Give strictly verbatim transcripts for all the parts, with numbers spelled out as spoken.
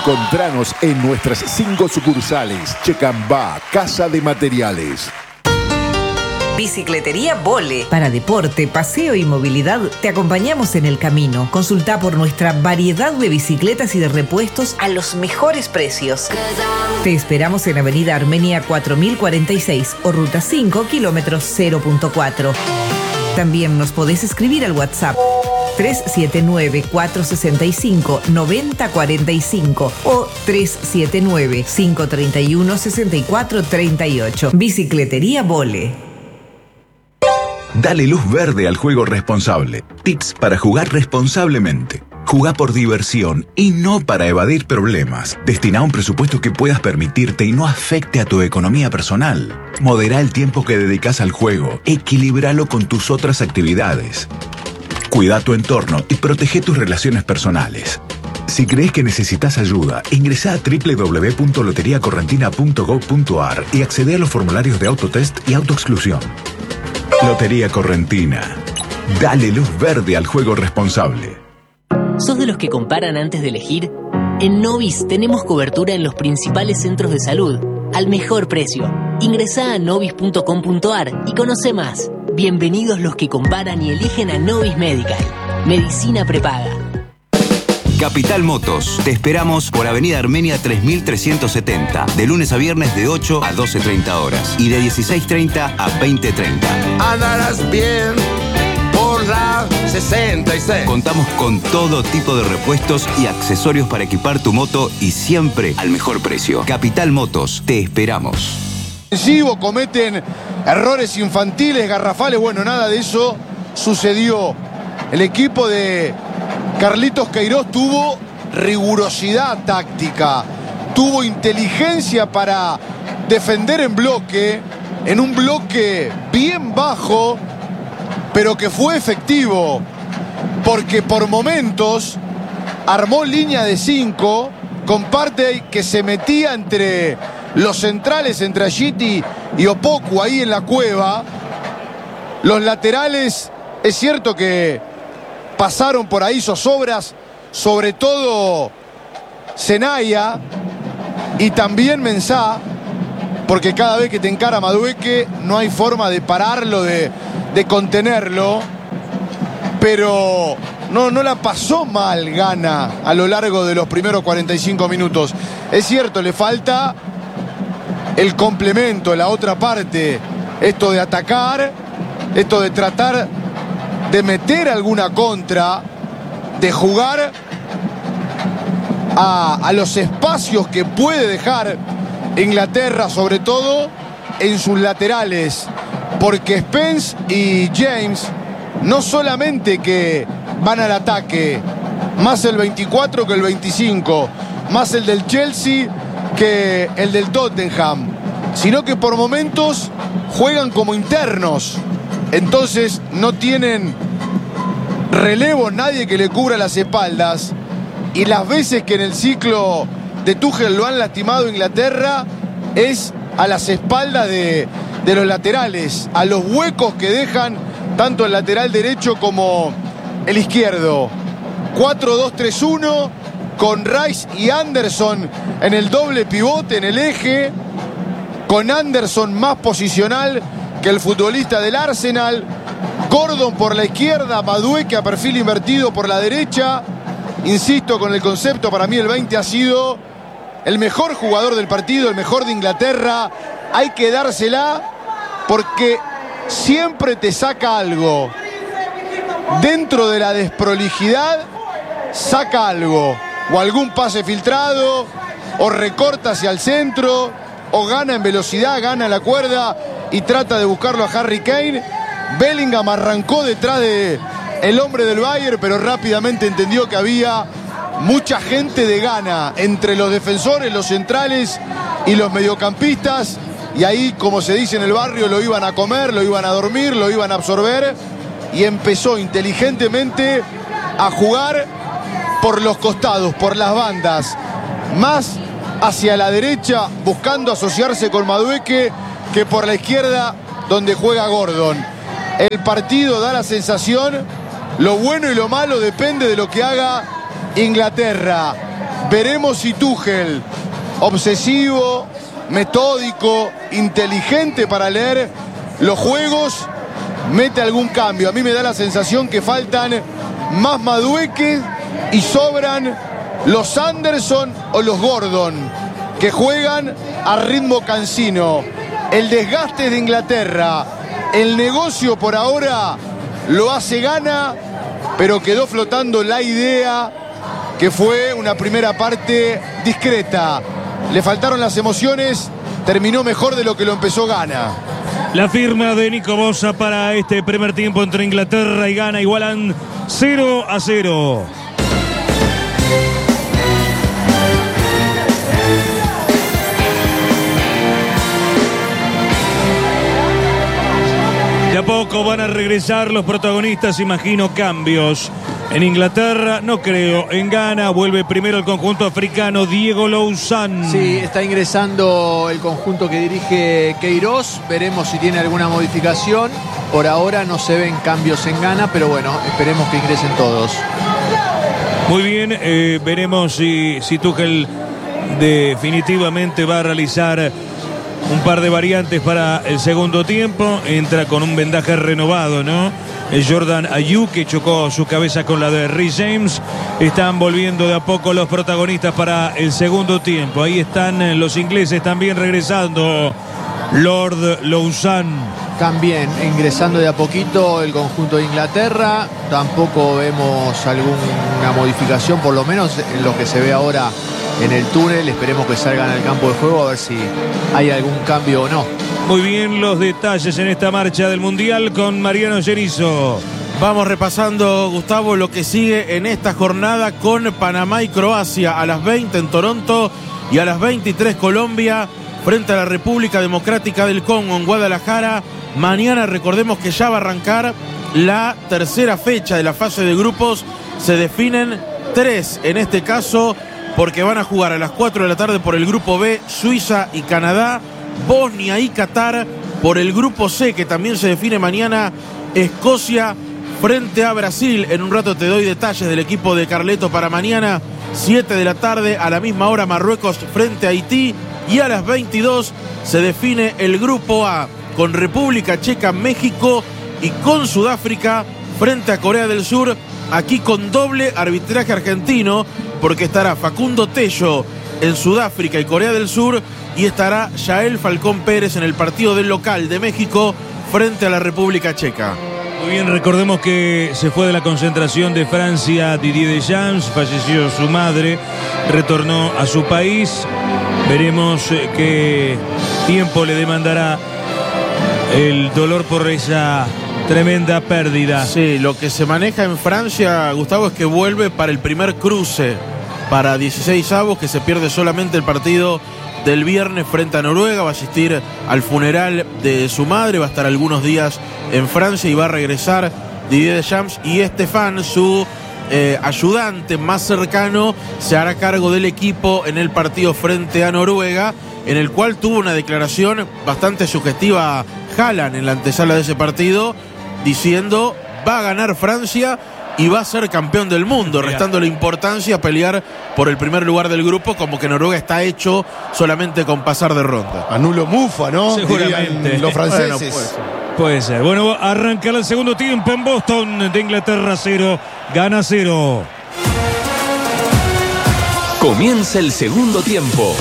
Encontranos en nuestras cinco sucursales. Checambá, Casa de Materiales. Bicicletería Vole. Para deporte, paseo y movilidad, te acompañamos en el camino. Consulta por nuestra variedad de bicicletas y de repuestos a los mejores precios. Te esperamos en Avenida Armenia cuatro mil cuarenta y seis o Ruta cinco, kilómetros cero punto cuatro. También nos podés escribir al WhatsApp tres siete nueve, cuatro seis cinco, nueve cero cuatro cinco o tres siete nueve, cinco tres uno, seis cuatro tres ocho. Bicicletería Vole. Dale luz verde al juego responsable. Tips para jugar responsablemente. Jugá por diversión y no para evadir problemas. Destina un presupuesto que puedas permitirte y no afecte a tu economía personal. Modera el tiempo que dedicas al juego. Equilíbralo con tus otras actividades. Cuida tu entorno y protege tus relaciones personales. Si crees que necesitas ayuda, ingresa a doble u doble u doble u punto lotería correntina punto gob punto ar y accede a los formularios de autotest y autoexclusión. Lotería Correntina. Dale luz verde al juego responsable. ¿Sos de los que comparan antes de elegir? En Novis tenemos cobertura en los principales centros de salud, al mejor precio. Ingresá a novis punto com punto ar y conoce más. Bienvenidos los que comparan y eligen a Novis Medical. Medicina prepaga. Capital Motos. Te esperamos por Avenida Armenia tres mil trescientos setenta, de lunes a viernes de ocho a doce treinta horas y de dieciséis treinta a veinte treinta. Andarás bien por la sesenta y seis. Contamos con todo tipo de repuestos y accesorios para equipar tu moto y siempre al mejor precio. Capital Motos. Te esperamos. Cometen errores infantiles, garrafales. Bueno, nada de eso sucedió. El equipo de Carlitos Queiroz tuvo rigurosidad táctica, tuvo inteligencia para defender en bloque, en un bloque bien bajo, pero que fue efectivo, porque por momentos armó línea de cinco con Partey que se metía entre los centrales, entre Agiti y Opoku ahí en la cueva. Los laterales, es cierto que pasaron por ahí zozobras, sobre todo Senaya y también Mensah, porque cada vez que te encara Madueque no hay forma de pararlo, de, de contenerlo, pero no, no la pasó mal Ghana a lo largo de los primeros cuarenta y cinco minutos. Es cierto, le falta el complemento, la otra parte, esto de atacar, esto de tratar de meter alguna contra, de jugar a, a los espacios que puede dejar Inglaterra, sobre todo en sus laterales, porque Spence y James no solamente que van al ataque, más el veinticuatro que el veinticinco, más el del Chelsea que el del Tottenham, sino que por momentos juegan como internos. Entonces no tienen relevo, nadie que le cubra las espaldas. Y las veces que en el ciclo de Tuchel lo han lastimado Inglaterra es a las espaldas de, de los laterales, a los huecos que dejan tanto el lateral derecho como el izquierdo. cuatro dos tres uno con Rice y Anderson en el doble pivote, en el eje, con Anderson más posicional que el futbolista del Arsenal, Gordon por la izquierda, Madueque a perfil invertido por la derecha. Insisto con el concepto, para mí el veinte ha sido el mejor jugador del partido, el mejor de Inglaterra. Hay que dársela porque siempre te saca algo. Dentro de la desprolijidad saca algo, o algún pase filtrado, o recorta hacia el centro, o gana en velocidad, gana la cuerda y trata de buscarlo a Harry Kane. Bellingham arrancó detrás de el hombre del Bayern, pero rápidamente entendió que había mucha gente de Ghana entre los defensores, los centrales y los mediocampistas, y ahí, como se dice en el barrio, lo iban a comer, lo iban a dormir, lo iban a absorber, y empezó inteligentemente a jugar por los costados, por las bandas, más hacia la derecha, buscando asociarse con Madueque, que por la izquierda, donde juega Gordon. El partido da la sensación, lo bueno y lo malo depende de lo que haga Inglaterra. Veremos si Tuchel, obsesivo, metódico, inteligente para leer los juegos, mete algún cambio. A mí me da la sensación que faltan más Madueque y sobran los Anderson o los Gordon, que juegan a ritmo cansino. El desgaste de Inglaterra, el negocio por ahora lo hace Ghana, pero quedó flotando la idea que fue una primera parte discreta. Le faltaron las emociones, terminó mejor de lo que lo empezó Ghana. La firma de Nico Bosa para este primer tiempo entre Inglaterra y Ghana igualan cero a cero. De a poco van a regresar los protagonistas, imagino cambios. En Inglaterra, no creo. En Ghana vuelve primero el conjunto africano, Diego Louzane. Sí, está ingresando el conjunto que dirige Queiroz. Veremos si tiene alguna modificación. Por ahora no se ven cambios en Ghana, pero bueno, esperemos que ingresen todos. Muy bien, eh, veremos si, si Tuchel definitivamente va a realizar un par de variantes para el segundo tiempo. Entra con un vendaje renovado, ¿no? El Jordan Ayew, que chocó su cabeza con la de Reece James. Están volviendo de a poco los protagonistas para el segundo tiempo. Ahí están los ingleses también regresando. Lord Louzane. También ingresando de a poquito el conjunto de Inglaterra. Tampoco vemos alguna modificación, por lo menos en lo que se ve ahora en el túnel. Esperemos que salgan al campo de juego a ver si hay algún cambio o no. Muy bien, los detalles en esta marcha del Mundial con Mariano Gerizo. Vamos repasando, Gustavo, lo que sigue en esta jornada con Panamá y Croacia a las veinte en Toronto y a las veintitrés Colombia frente a la República Democrática del Congo en Guadalajara. Mañana recordemos que ya va a arrancar la tercera fecha de la fase de grupos. Se definen tres en este caso, porque van a jugar a las cuatro de la tarde por el grupo B, Suiza y Canadá, Bosnia y Qatar. Por el grupo C, que también se define mañana, Escocia frente a Brasil. En un rato te doy detalles del equipo de Carleto para mañana. siete de la tarde, a la misma hora, Marruecos frente a Haití. Y a las veintidós se define el grupo A, con República Checa, México y con Sudáfrica frente a Corea del Sur. Aquí con doble arbitraje argentino, porque estará Facundo Tello en Sudáfrica y Corea del Sur, y estará Yael Falcón Pérez en el partido del local de México frente a la República Checa. Muy bien, recordemos que se fue de la concentración de Francia Didier Deschamps, falleció su madre, retornó a su país. Veremos qué tiempo le demandará el dolor por esa tremenda pérdida. Sí, lo que se maneja en Francia, Gustavo, es que vuelve para el primer cruce para dieciséis avos, que se pierde solamente el partido del viernes frente a Noruega. Va a asistir al funeral de su madre, va a estar algunos días en Francia y va a regresar Didier Deschamps, y Estefan, su eh, ayudante más cercano, se hará cargo del equipo en el partido frente a Noruega, en el cual tuvo una declaración bastante sugestiva Haaland en la antesala de ese partido, diciendo va a ganar Francia y va a ser campeón del mundo, restando la importancia a pelear por el primer lugar del grupo, como que Noruega está hecho solamente con pasar de ronda. Anulo Mufa, ¿no? Seguramente. Dirían los franceses. Bueno, puede ser. Puede ser. Bueno, arranca el segundo tiempo en Boston. De Inglaterra cero, Ghana cero. Comienza el segundo tiempo.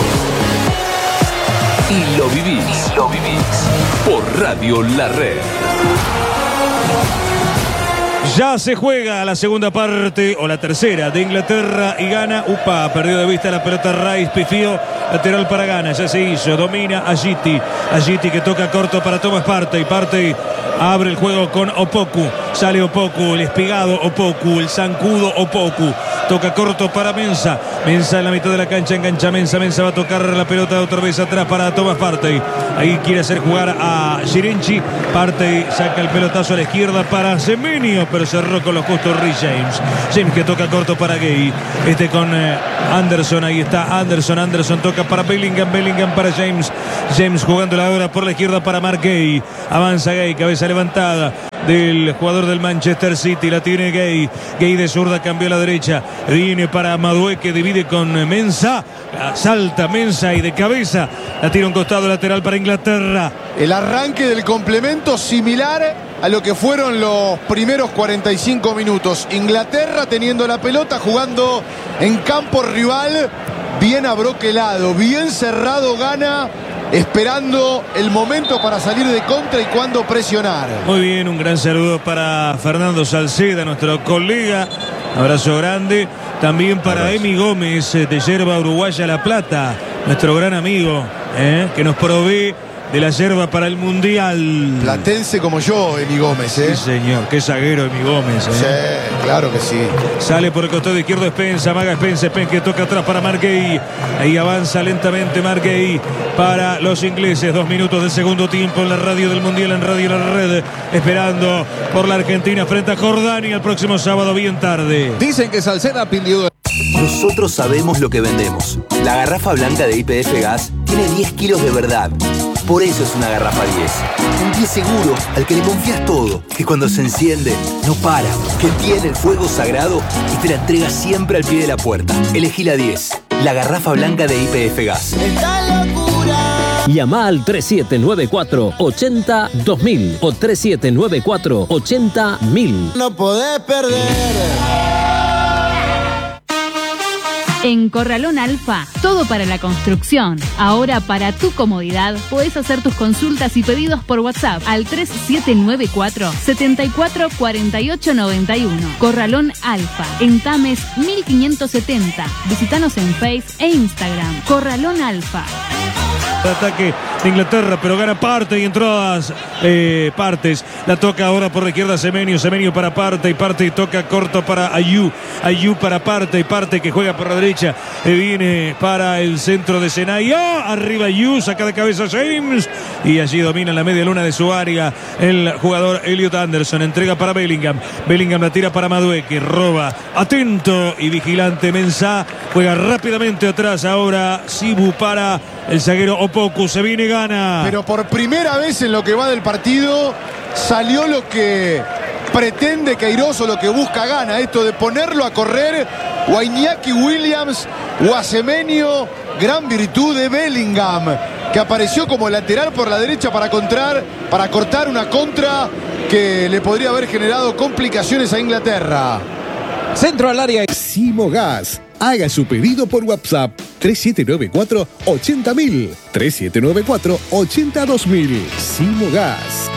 Y lo vivís. Y lo vivís. Por Radio La Red. Ya se juega la segunda parte, o la tercera, de Inglaterra y Ghana. Upa, perdió de vista la pelota Rice, pifió, lateral para Ghana, ya se hizo, domina Agiti. Agiti que toca corto para Thomas Partey. Partey abre el juego con Opoku, sale Opoku, el espigado Opoku, el zancudo Opoku. Toca corto para Mensah. Mensah en la mitad de la cancha, engancha Mensah. Mensah va a tocar la pelota otra vez atrás para Thomas Partey. Ahí quiere hacer jugar a Girenchi. Partey saca el pelotazo a la izquierda para Semenyo, pero cerró con los justos Reece James. James que toca corto para Gay. Este con eh, Anderson. Ahí está Anderson. Anderson toca para Bellingham. Bellingham para James. James jugando la hora por la izquierda para Mark Gay. Avanza Gay, cabeza levantada. del jugador del Manchester City. La tiene Gay. Gay de zurda, cambió a la derecha. Viene para Madueke, divide con Mensah. Salta Mensah y de cabeza la tira un costado lateral para Inglaterra. El arranque del complemento similar a lo que fueron los primeros cuarenta y cinco minutos. Inglaterra teniendo la pelota, jugando en campo rival, bien abroquelado, bien cerrado, Ghana, esperando el momento para salir de contra y cuándo presionar. Muy bien, un gran saludo para Fernando Salceda, nuestro colega. Abrazo grande. También para Emi Gómez de Yerba Uruguaya La Plata, nuestro gran amigo, ¿eh? que nos provee de la yerba para el Mundial. Platense como yo, Emi Gómez, ¿eh? Sí, señor. Qué zaguero Emi Gómez, ¿eh? Sí, claro que sí. Sale por el costado izquierdo Spence, amaga Spence, Spence que toca atrás para Margay. Ahí avanza lentamente Margay para los ingleses. Dos minutos del segundo tiempo en la radio del Mundial, en Radio La Red, esperando por la Argentina frente a Jordania el próximo sábado bien tarde. Dicen que Salceda pidió... Nosotros sabemos lo que vendemos. La garrafa blanca de Y P F Gas tiene diez kilos de verdad. Por eso es una garrafa diez. Un diez seguro al que le confías todo. Que cuando se enciende, no para. Que tiene el fuego sagrado y te la entrega siempre al pie de la puerta. Elegí la diez. La garrafa blanca de Y P F Gas. ¡Esta locura! Llama al tres siete nueve cuatro, ochenta, dos mil o tres siete nueve cuatro, ochenta, mil. No podés perder. En Corralón Alfa, todo para la construcción. Ahora, para tu comodidad, podés hacer tus consultas y pedidos por WhatsApp al tres siete nueve cuatro, siete cuatro cuatro ocho nueve uno. Corralón Alfa, en Tames mil quinientos setenta. Visítanos en Face e Instagram. Corralón Alfa. Ataque de Inglaterra, pero gana Partey y en todas eh, partes. La toca ahora por la izquierda Semenyo. Semenyo para Partey. Partey toca corto para Ayew. Ayew para Partey. Partey que juega por la derecha. Eh, viene para el centro de Senay. ¡Oh! Arriba Ayew. Saca de cabeza James. Y allí domina la media luna de su área el jugador Elliot Anderson. Entrega para Bellingham. Bellingham la tira para Madueke. Roba. Atento y vigilante Mensah. Juega rápidamente atrás ahora Sibu para el zaguero Opoku. Se viene Ghana. Pero por primera vez en lo que va del partido salió lo que pretende Queiroz o lo que busca Ghana. Esto de ponerlo a correr o a Iñaki Williams o a Semenyo. Gran virtud de Bellingham, que apareció como lateral por la derecha para contrar, para cortar una contra que le podría haber generado complicaciones a Inglaterra. Centro al área. Simogas. Haga su pedido por WhatsApp tres siete nueve cuatro, ochenta mil. tres siete nueve cuatro, ochenta dos mil. Simogas.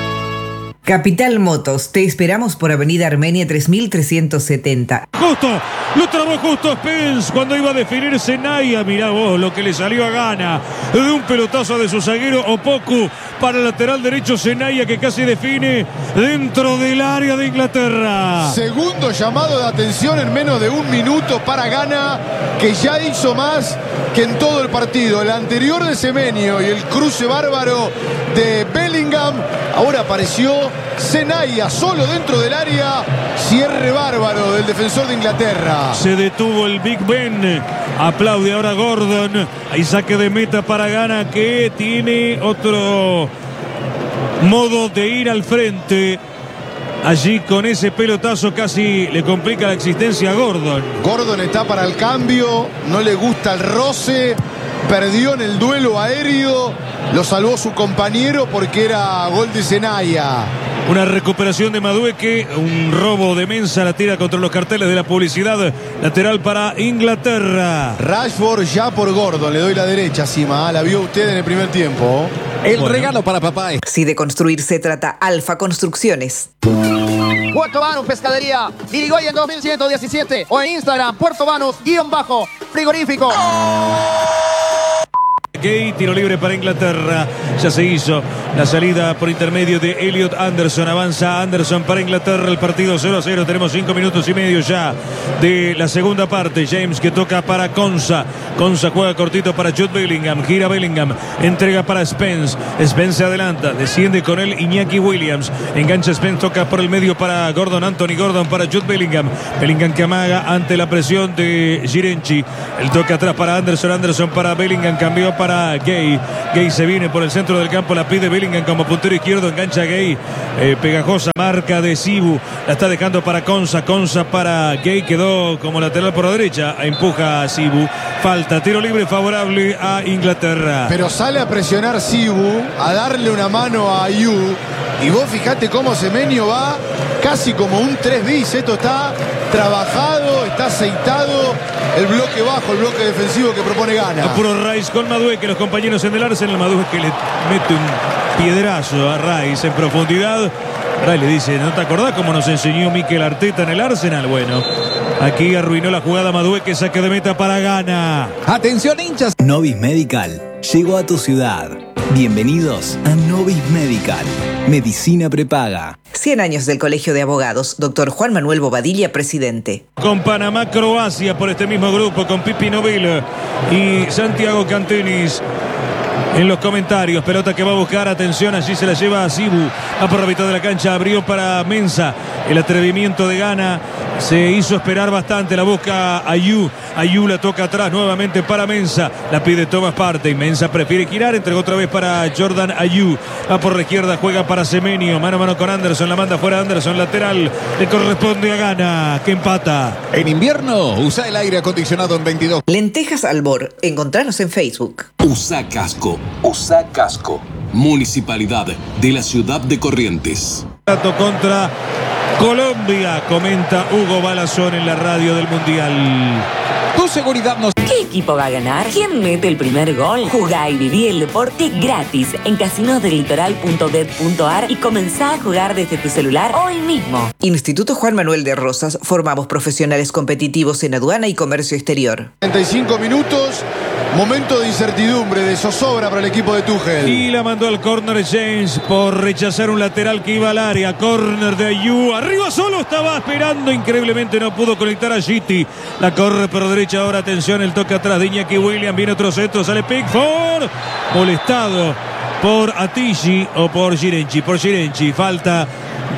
Capital Motos, te esperamos por Avenida Armenia tres mil trescientos setenta. Justo, lo trabó justo Spence cuando iba a definir Senaya. Mirá vos lo que le salió a Ghana. De un pelotazo de su zaguero Opoku para el lateral derecho Senaya, que casi define dentro del área de Inglaterra. Segundo llamado de atención en menos de un minuto para Ghana, que ya hizo más que en todo el partido. El anterior de Semenyo y el cruce bárbaro de Bellingham. Ahora apareció Senaya solo dentro del área. Cierre bárbaro del defensor de Inglaterra. Se detuvo el Big Ben. Aplaude ahora Gordon. Hay saque de meta para Ghana, que tiene otro modo de ir al frente. Allí con ese pelotazo casi le complica la existencia a Gordon. Gordon está para el cambio. No le gusta el roce. Perdió en el duelo aéreo. Lo salvó su compañero porque era gol de Senaya. Una recuperación de Madueke, un robo de Mensah, la tira contra los carteles de la publicidad. Lateral para Inglaterra. Rashford ya por Gordon, le doy la derecha, Sima. La vio usted en el primer tiempo. El bueno. regalo para papá. Si de construir se trata, Alfa Construcciones. Puerto Banus Pescadería, Irigoyen dos mil ciento diecisiete o en Instagram, Puerto Banus, guión bajo, frigorífico. Gay, tiro libre para Inglaterra. Ya se hizo la salida por intermedio de Elliot Anderson. Avanza Anderson para Inglaterra. El partido cero a cero. Tenemos cinco minutos y medio ya de la segunda parte. James que toca para Konsa. Konsa juega cortito para Jude Bellingham. Gira Bellingham. Entrega para Spence. Spence se adelanta. Desciende con él Iñaki Williams. Engancha Spence. Toca por el medio para Gordon. Anthony Gordon para Jude Bellingham. Bellingham que amaga ante la presión de Girenchi. El toque atrás para Anderson. Anderson para Bellingham. Cambió para para Gay. Gay se viene por el centro del campo, la pide Bellingham como puntero izquierdo, engancha Gay. Eh, pegajosa marca de Sibu, la está dejando para Konsa. Konsa para Gay, quedó como lateral por la derecha, empuja a Sibu. Falta, tiro libre favorable a Inglaterra. Pero sale a presionar Sibu, a darle una mano a Ayew. Y vos fijate cómo Semenyo va casi como un tres bis. Esto está trabajado, está aceitado. El bloque bajo, el bloque defensivo que propone Ghana. Apuro Rice con Madueke, los compañeros en el Arsenal. Madueke le mete un piedrazo a Rice en profundidad. Rice le dice, ¿no te acordás cómo nos enseñó Mikel Arteta en el Arsenal? Bueno, aquí arruinó la jugada Madueke, saque de meta para Ghana. Atención, hinchas. Novis Medical llegó a tu ciudad. Bienvenidos a Novis Medical. Medicina prepaga. cien años del Colegio de Abogados. Doctor Juan Manuel Bobadilla, presidente. Con Panamá, Croacia por este mismo grupo, con Pipi Novil y Santiago Cantenis. En los comentarios, pelota que va a buscar, atención, allí se la lleva a Sibu, va por la mitad de la cancha, abrió para Mensah, el atrevimiento de Ghana se hizo esperar bastante, la busca Ayew, Ayew la toca atrás nuevamente para Mensah, la pide Thomas Partey, Mensah prefiere girar, entregó otra vez para Jordan Ayew, va por la izquierda, juega para Semenyo, mano a mano con Anderson, la manda fuera Anderson, lateral, le corresponde a Ghana, que empata. En invierno, usa el aire acondicionado en veintidós. Lentejas Albor, encontranos en Facebook. Usa casco, usa casco. Municipalidad de la ciudad de Corrientes. Contra Colombia, comenta Hugo Balazón en la radio del Mundial. Tu seguridad nos... ¿Qué equipo va a ganar? ¿Quién mete el primer gol? Jugá y viví el deporte gratis en casinos del litoral punto bet punto ar y comenzá a jugar desde tu celular hoy mismo. Instituto Juan Manuel de Rosas, formamos profesionales competitivos en aduana y comercio exterior. treinta y cinco minutos, momento de incertidumbre, de zozobra para el equipo de Tuchel. Y la mandó al córner James por rechazar un lateral que iba al área. Córner de Ayew, arriba solo, estaba esperando, increíblemente no pudo conectar a Giti. La corre por derecha ahora, atención, el toque atrás de Iñaki Williams, viene otro centro, sale Pickford, molestado por Atishi o por Girenchi, por Girenchi, falta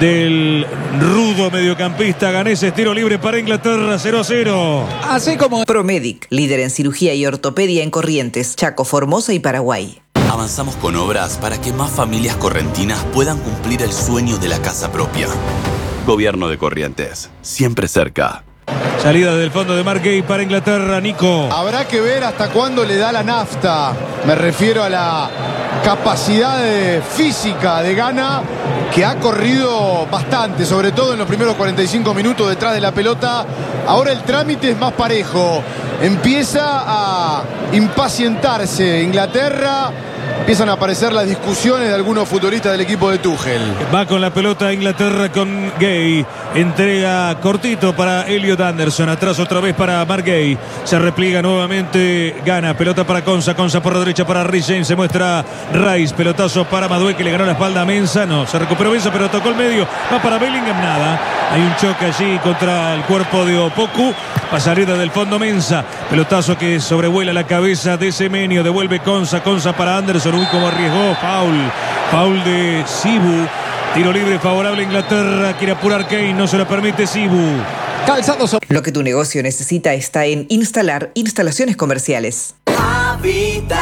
del rudo mediocampista ganés, tiro libre para Inglaterra, cero a cero. Así como Promedic, líder en cirugía y ortopedia en Corrientes, Chaco, Formosa y Paraguay. Avanzamos con obras para que más familias correntinas puedan cumplir el sueño de la casa propia. Gobierno de Corrientes, siempre cerca. Salida del fondo de Mark Gay para Inglaterra, Nico. Habrá que ver hasta cuándo le da la nafta. Me refiero a la capacidad de física de Ghana, que ha corrido bastante, sobre todo en los primeros cuarenta y cinco minutos detrás de la pelota. Ahora el trámite es más parejo. Empieza a impacientarse Inglaterra. Empiezan a aparecer las discusiones de algunos futbolistas del equipo de Tuchel. Va con la pelota Inglaterra con Gay. Entrega cortito para Elliot Anderson. Atrás otra vez para Mark Gay. Se repliega nuevamente. Gana. Pelota para Konsa. Konsa por la derecha para Reece James. Se muestra Rice. Pelotazo para Madueke, que le ganó la espalda a Mensah. No, se recuperó Mensah, pero tocó el medio. Va para Bellingham. Nada. Hay un choque allí contra el cuerpo de Opoku. Va salida del fondo Mensah. Pelotazo que sobrevuela la cabeza de Semenyo. Devuelve Konsa. Konsa para Anderson. Uy, como arriesgó. Foul. Foul de Sibu. Tiro libre favorable a Inglaterra. Quiere apurar Kane. No se lo permite Sibu. Calzados. Lo que tu negocio necesita está en Instalar Instalaciones Comerciales. Habitat.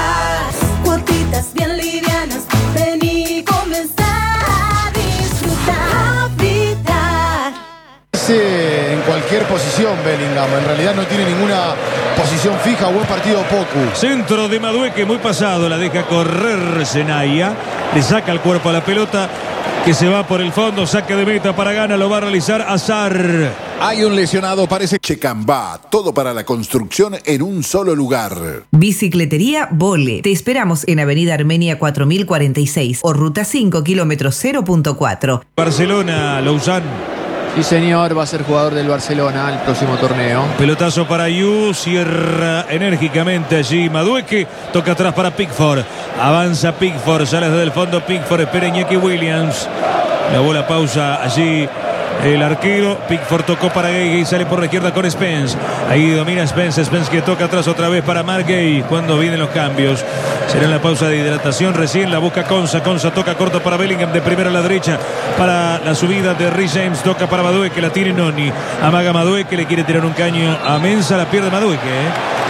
Cuotitas bien livianas. Ven y comenzar a disfrutar. Habitat. En cualquier posición Bellingham. En realidad no tiene ninguna posición fija. Buen partido Opoku. Centro de Madueke, muy pasado. La deja correr Zenaya. Le saca el cuerpo a la pelota, que se va por el fondo. Saque de meta para Ghana. Lo va a realizar Azar. Hay un lesionado, parece. Checambá, todo para la construcción en un solo lugar. Bicicletería Vole. Te esperamos en Avenida Armenia cuatro mil cuarenta y seis o Ruta cinco, kilómetro cero punto cuatro. Barcelona, Lausanne. Sí, señor, va a ser jugador del Barcelona el próximo torneo. Pelotazo para Ayew, cierra enérgicamente allí Madueke, toca atrás para Pickford, avanza Pickford, sale desde el fondo Pickford, espera Iñaki Williams, la bola pausa allí el arquero. Pickford tocó para Gay, Gay sale por la izquierda con Spence, ahí domina Spence, Spence que toca atrás otra vez para Mark Gay. Cuando vienen los cambios, será en la pausa de hidratación, recién la busca Konsa, Konsa toca corto para Bellingham, de primera a la derecha para la subida de Reece James, toca para Madueke, la tiene Noni, amaga Madueke, le quiere tirar un caño a Mensah, la pierde Madueke, ¿eh?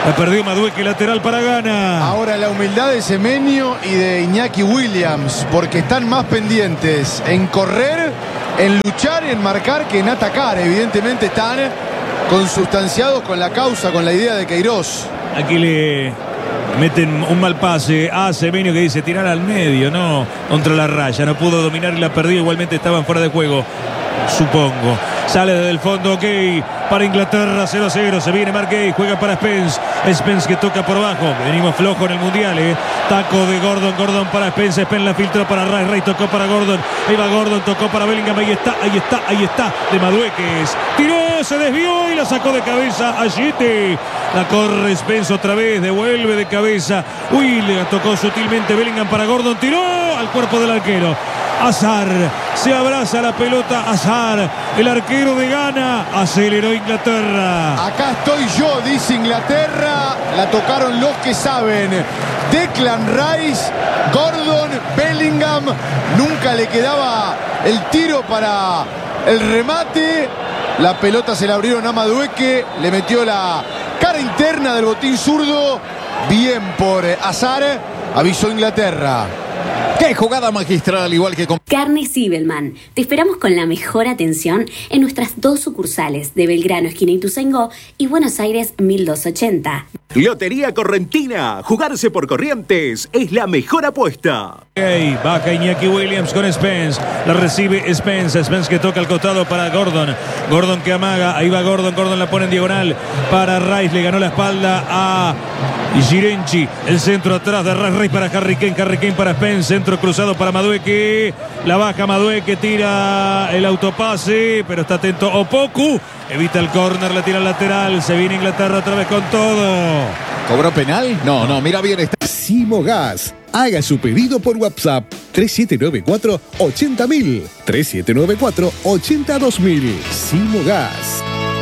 La perdió Madueque, lateral para Ghana. Ahora la humildad de Semenyo y de Iñaki Williams, porque están más pendientes en correr, en luchar y en marcar que en atacar. Evidentemente están consustanciados con la causa, con la idea de Queiroz. Aquí le meten un mal pase a Semenyo, que dice tirar al medio, no contra la raya. No pudo dominar y la perdió. Igualmente estaban fuera de juego, supongo. Sale desde el fondo Gay para Inglaterra, cero a cero. Se viene Mark Gay, juega para Spence. Spence que toca por abajo. Venimos flojo en el Mundial, ¿eh? Taco de Gordon, Gordon para Spence. Spence la filtró para Ray, Ray tocó para Gordon. Ahí va Gordon, tocó para Bellingham. Ahí está, ahí está, ahí está. De Madueques. Tiró, se desvió y la sacó de cabeza a Gite. La corre Spence otra vez, devuelve de cabeza. Uy, le tocó sutilmente Bellingham para Gordon. Tiró al cuerpo del arquero. Azar, se abraza la pelota Azar, el arquero de Ghana, aceleró Inglaterra. Acá estoy yo, dice Inglaterra, la tocaron los que saben. Declan Rice, Gordon, Bellingham, nunca le quedaba el tiro para el remate. La pelota se la abrieron a Madueque, le metió la cara interna del botín zurdo. Bien por Azar, avisó Inglaterra. ¡Qué jugada magistral! Igual que con Carnes Zibelman. Te esperamos con la mejor atención en nuestras dos sucursales de Belgrano, esquina Ituzaingó, y Buenos Aires mil doscientos ochenta. Lotería Correntina. Jugarse por Corrientes es la mejor apuesta. Okay, baja Iñaki Williams con Spence. La recibe Spence. Spence que toca al costado para Gordon. Gordon que amaga. Ahí va Gordon. Gordon la pone en diagonal para Rice. Le ganó la espalda a Girenchi. El centro atrás de Rice. Rice para Harry Kane. Harry Kane para Spence. Centro cruzado para Madueque. La baja Madueque. Tira el autopase. Pero está atento Opoku. Evita el córner. La tira al lateral. Se viene Inglaterra otra vez con todo. ¿Cobró penal? No, no, mira bien. Está Simogas. Haga su pedido por WhatsApp tres siete nueve cuatro ochenta mil. tres siete nueve cuatro ochenta dos mil. Simogas.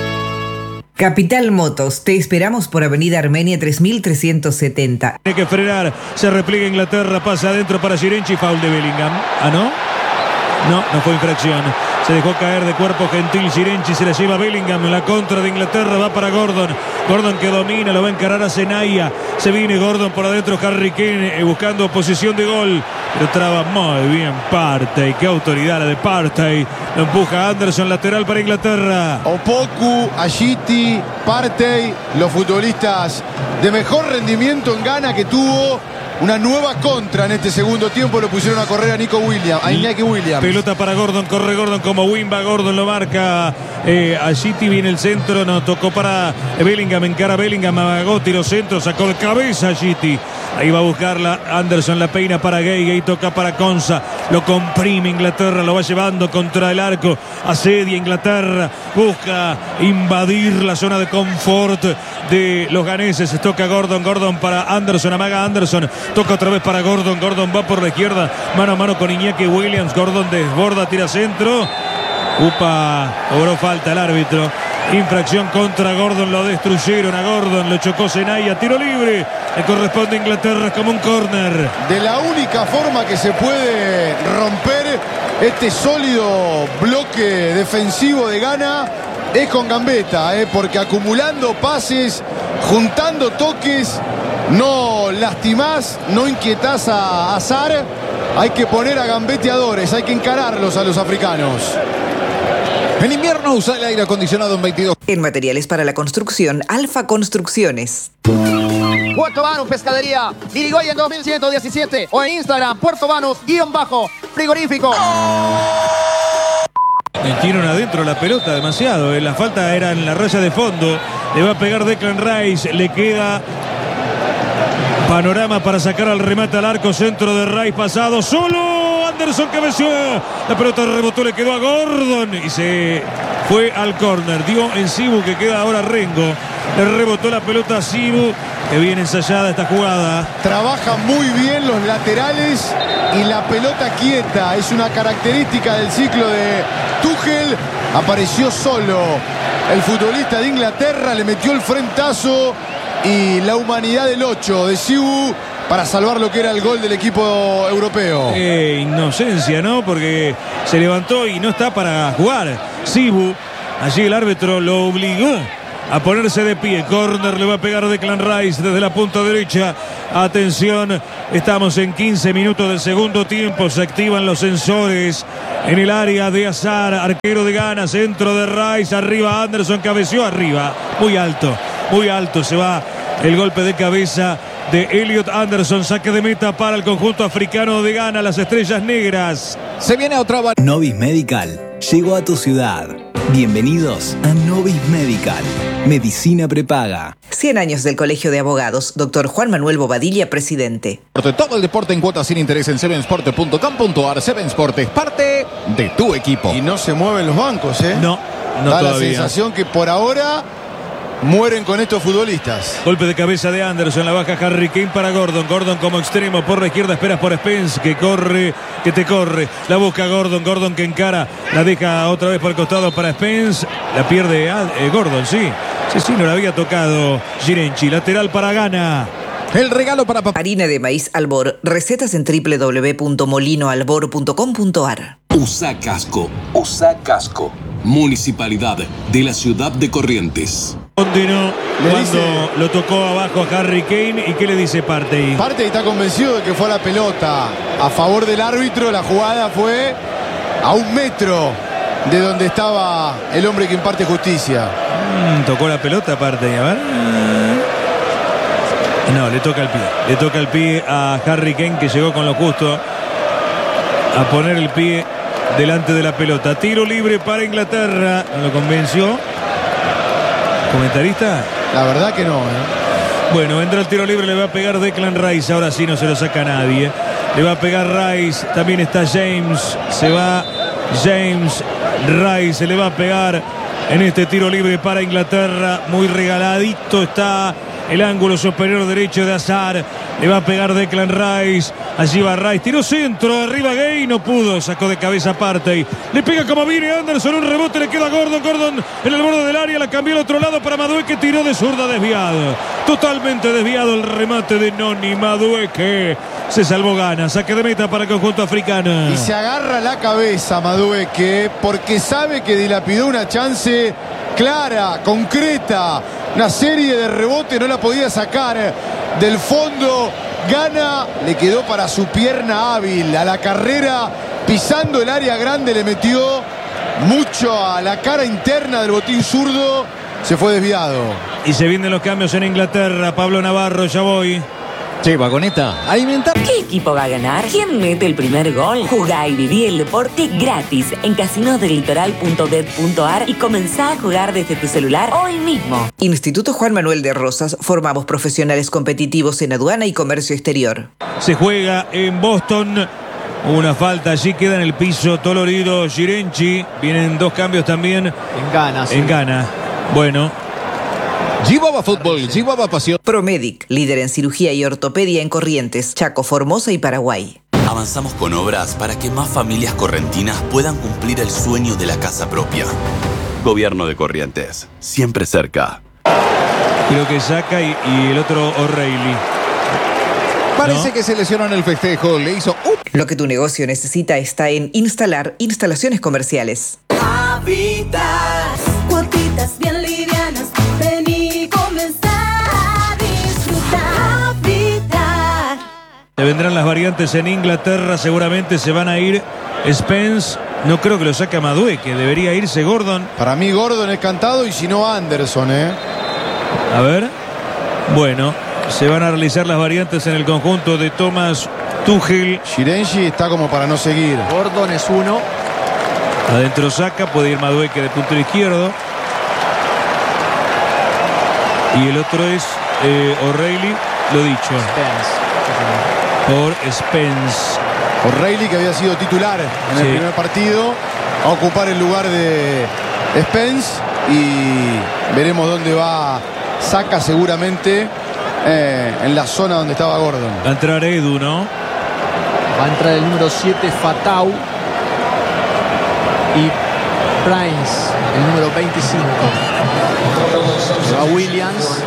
Capital Motos, te esperamos por Avenida Armenia tres mil trescientos setenta. Tiene que frenar, se repliega Inglaterra, pasa adentro para Girenchi, foul de Bellingham. ¿Ah, no? No, no fue infracción. Se dejó caer de cuerpo gentil Girenchi, se la lleva Bellingham. En la contra de Inglaterra va para Gordon. Gordon que domina, lo va a encarar a Zenaya. Se viene Gordon por adentro, Harry Kane eh, buscando posición de gol. Pero traba muy bien Partey. Qué autoridad la de Partey. Lo empuja Anderson, lateral para Inglaterra. Opoku, Agiti, Partey, los futbolistas de mejor rendimiento en Ghana que tuvo. Una nueva contra en este segundo tiempo. Lo pusieron a correr a Nico Williams, a Iñaki Williams. Pelota para Gordon, corre Gordon como Wimba. Gordon lo marca. Eh, Agiti viene el centro, no tocó para Bellingham, encara Bellingham, amagó, tiro centro, sacó de cabeza Agiti. Ahí va a buscarla Anderson, la peina para Gay, Gay toca para Konsa, lo comprime Inglaterra, lo va llevando contra el arco, asedia Inglaterra, busca invadir la zona de confort de los ganeses. Toca Gordon, Gordon para Anderson, amaga Anderson, toca otra vez para Gordon, Gordon va por la izquierda, mano a mano con Iñaki Williams, Gordon desborda, tira centro. Upa, cobró falta el árbitro. Infracción contra Gordon, lo destruyeron a Gordon, lo chocó Zenaya, tiro libre. Le corresponde a Inglaterra como un córner. De la única forma que se puede romper este sólido bloque defensivo de Ghana es con Gambetta, eh, porque acumulando pases, juntando toques, no lastimás, no inquietás a Azar. Hay que poner a gambeteadores, hay que encararlos a los africanos. En invierno usa el aire acondicionado en veintidós. En materiales para la construcción, Alfa Construcciones. Puerto Banús Pescadería, Irigoyen dos mil ciento diecisiete. O en Instagram, Puerto Banús, guión bajo, frigorífico. Metieron adentro la pelota demasiado. Eh. La falta era en la raya de fondo. Le va a pegar Declan Rice. Le queda panorama para sacar al remate al arco. Centro de Rice pasado. Solo Anderson cabeció. La pelota rebotó, le quedó a Gordon y se fue al córner. Dio en Sibu, que queda ahora Rengo. Le rebotó la pelota a Sibu, que viene ensayada esta jugada. Trabajan muy bien los laterales y la pelota quieta. Es una característica del ciclo de Tuchel. Apareció solo el futbolista de Inglaterra, le metió el frentazo y la humanidad del ocho de Sibu para salvar lo que era el gol del equipo europeo. Eh, inocencia, ¿no? Porque se levantó y no está para jugar. Sibu, allí el árbitro lo obligó a ponerse de pie. Corner le va a pegar Declan Rice desde la punta derecha. Atención, estamos en quince minutos del segundo tiempo. Se activan los sensores en el área de Azar. Arquero de Ghana, centro de Rice. Arriba Anderson, cabeció arriba. Muy alto, muy alto. Se va el golpe de cabeza de Elliot Anderson. Saque de meta para el conjunto africano de Ghana, las Estrellas Negras. Se viene otra... Novis Medical llegó a tu ciudad. Bienvenidos a Novis Medical. Medicina prepaga. cien años del Colegio de Abogados. Doctor Juan Manuel Bobadilla, presidente. Todo el deporte en cuotas sin interés en seven sport punto com punto ar. seven Sport es parte de tu equipo. Y no se mueven los bancos, ¿eh? No, no da todavía. la sensación que por ahora mueren con estos futbolistas. Golpe de cabeza de Anderson, la baja Harry Kane para Gordon. Gordon como extremo por la izquierda, esperas por Spence, que corre, que te corre. La busca Gordon, Gordon que encara, la deja otra vez por el costado para Spence. La pierde eh, Gordon, sí. Sí, sí, no la había tocado Girenchi. Lateral para Ghana. El regalo para papá. Harina de maíz Albor. Recetas en doble u doble u doble u punto molino albor punto com punto ar. Usa casco, usa casco. Municipalidad de la ciudad de Corrientes. Continuó cuando dice, lo tocó abajo a Harry Kane. ¿Y qué le dice Partey? Partey está convencido de que fue a la pelota a favor del árbitro. La jugada fue a un metro de donde estaba el hombre que imparte justicia. Mm, tocó la pelota Partey, a ver. No, le toca el pie. Le toca el pie a Harry Kane, que llegó con lo justo a poner el pie delante de la pelota. Tiro libre para Inglaterra. ¿No lo convenció? ¿Comentarista? La verdad que no, ¿eh? Bueno, entra el tiro libre, le va a pegar Declan Rice. Ahora sí no se lo saca nadie. Le va a pegar Rice. También está James. Se va James. Rice se le va a pegar en este tiro libre para Inglaterra. Muy regaladito está el ángulo superior derecho de Azar. Le va a pegar Declan Rice. Allí va Rice. Tiró centro. Arriba Gay. No pudo. Sacó de cabeza Partey. Le pega como viene Anderson. Un rebote. Le queda Gordon. Gordon en el borde del área. La cambió al otro lado para Madueke. Tiró de zurda desviado. Totalmente desviado el remate de Noni. Madueke. Se salvó Ghana. Saque de meta para el conjunto africano. Y se agarra la cabeza Madueke porque sabe que dilapidó una chance clara, concreta. Una serie de rebotes, no la podía sacar del fondo. Ghana le quedó para su pierna hábil. A la carrera, pisando el área grande, le metió mucho a la cara interna del botín zurdo. Se fue desviado. Y se vienen los cambios en Inglaterra. Pablo Navarro, ya voy. Che, vagoneta, alimentar. ¿Qué equipo va a ganar? ¿Quién mete el primer gol? Jugá y viví el deporte gratis en casinos del litoral punto bet punto ar y comenzá a jugar desde tu celular hoy mismo. Instituto Juan Manuel de Rosas. Formamos profesionales competitivos en aduana y comercio exterior. Se juega en Boston. Una falta allí, queda en el piso dolorido Girenchi. Vienen dos cambios también. En Ghana, sí. En Ghana. Bueno. Chihuahua Fútbol, Chihuahua Pasión. Promedic, líder en cirugía y ortopedia en Corrientes, Chaco, Formosa y Paraguay. Avanzamos con obras para que más familias correntinas puedan cumplir el sueño de la casa propia. Gobierno de Corrientes, siempre cerca. Creo que saca y, y el otro O'Reilly. Parece ¿No? que se lesionó en el festejo. Le hizo... Uh. Lo que tu negocio necesita está en Instalar Instalaciones Comerciales. Habitas, cuotitas bien livianas. Vení, comenzar a disfrutar. Habitat. Se vendrán las variantes en Inglaterra. Seguramente se van a ir Spence. No creo que lo saque a Madueke. Debería irse Gordon. Para mí Gordon es cantado y si no Anderson, ¿eh? A ver. Bueno, se van a realizar las variantes en el conjunto de Thomas Tuchel. Girenchi está como para no seguir. Gordon es uno. Adentro saca, puede ir Madueke de puntero izquierdo. Y el otro es eh, O'Reilly, lo dicho. Spence. Por Spence. O'Reilly, que había sido titular en Sí. el primer partido, a ocupar el lugar de Spence. Y veremos dónde va. Saca seguramente eh, en la zona donde estaba Gordon. Va a entrar Edu, ¿no? Va a entrar el número siete, Fatau. Y Prince, el número veinticinco. Se va Williams.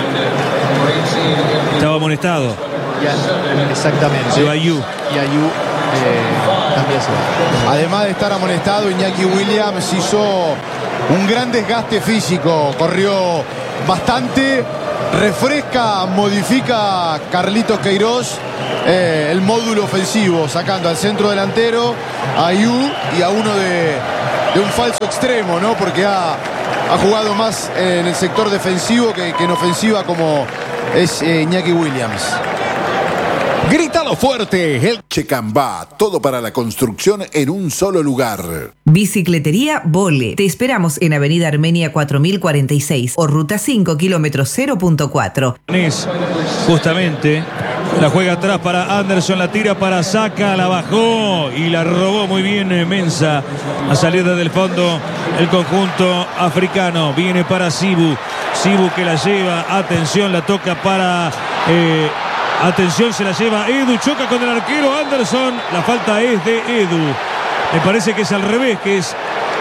Estaba amonestado. Ya, exactamente. Se va Yu. Y Ayu eh, también se va. Además de estar amonestado, Iñaki Williams hizo un gran desgaste físico. Corrió bastante. Refresca, modifica Carlitos Queiroz eh, el módulo ofensivo, sacando al centro delantero a Ayew y a uno de, de un falso extremo, ¿no? Porque ha, ha jugado más en el sector defensivo que, que en ofensiva, como es eh, Iñaki Williams. Grítalo fuerte, el Checambá, todo para la construcción en un solo lugar. Bicicletería Vole. Te esperamos en Avenida Armenia cuatro mil cuarenta y seis o Ruta cinco, kilómetro cero punto cuatro. Justamente la juega atrás para Anderson, la tira para Saka, la bajó y la robó muy bien Mensah. A salir desde el fondo el conjunto africano. Viene para Sibu. Sibu que la lleva, atención, la toca para... Eh, Atención, se la lleva Edu, choca con el arquero Anderson. La falta es de Edu. Me parece que es al revés, que es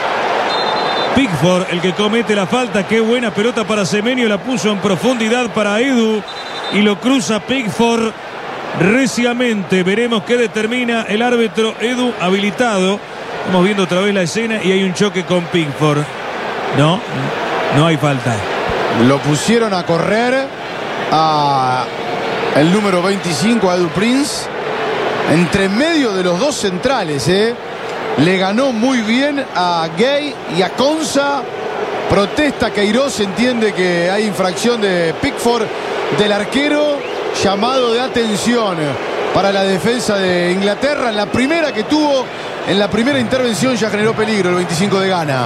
Pickford el que comete la falta. Qué buena pelota para Semenyo, la puso en profundidad para Edu y lo cruza Pickford reciamente. Veremos qué determina el árbitro. Edu habilitado. Estamos viendo otra vez la escena y hay un choque con Pickford. No, no hay falta. Lo pusieron a correr a... el número veinticinco, a Edu Prince, entre medio de los dos centrales, ¿eh? Le ganó muy bien a Gay y a Konsa. Protesta Queiroz, entiende que hay infracción de Pickford del arquero. Llamado de atención para la defensa de Inglaterra. En la primera que tuvo, en la primera intervención ya generó peligro el veinticinco de Ghana.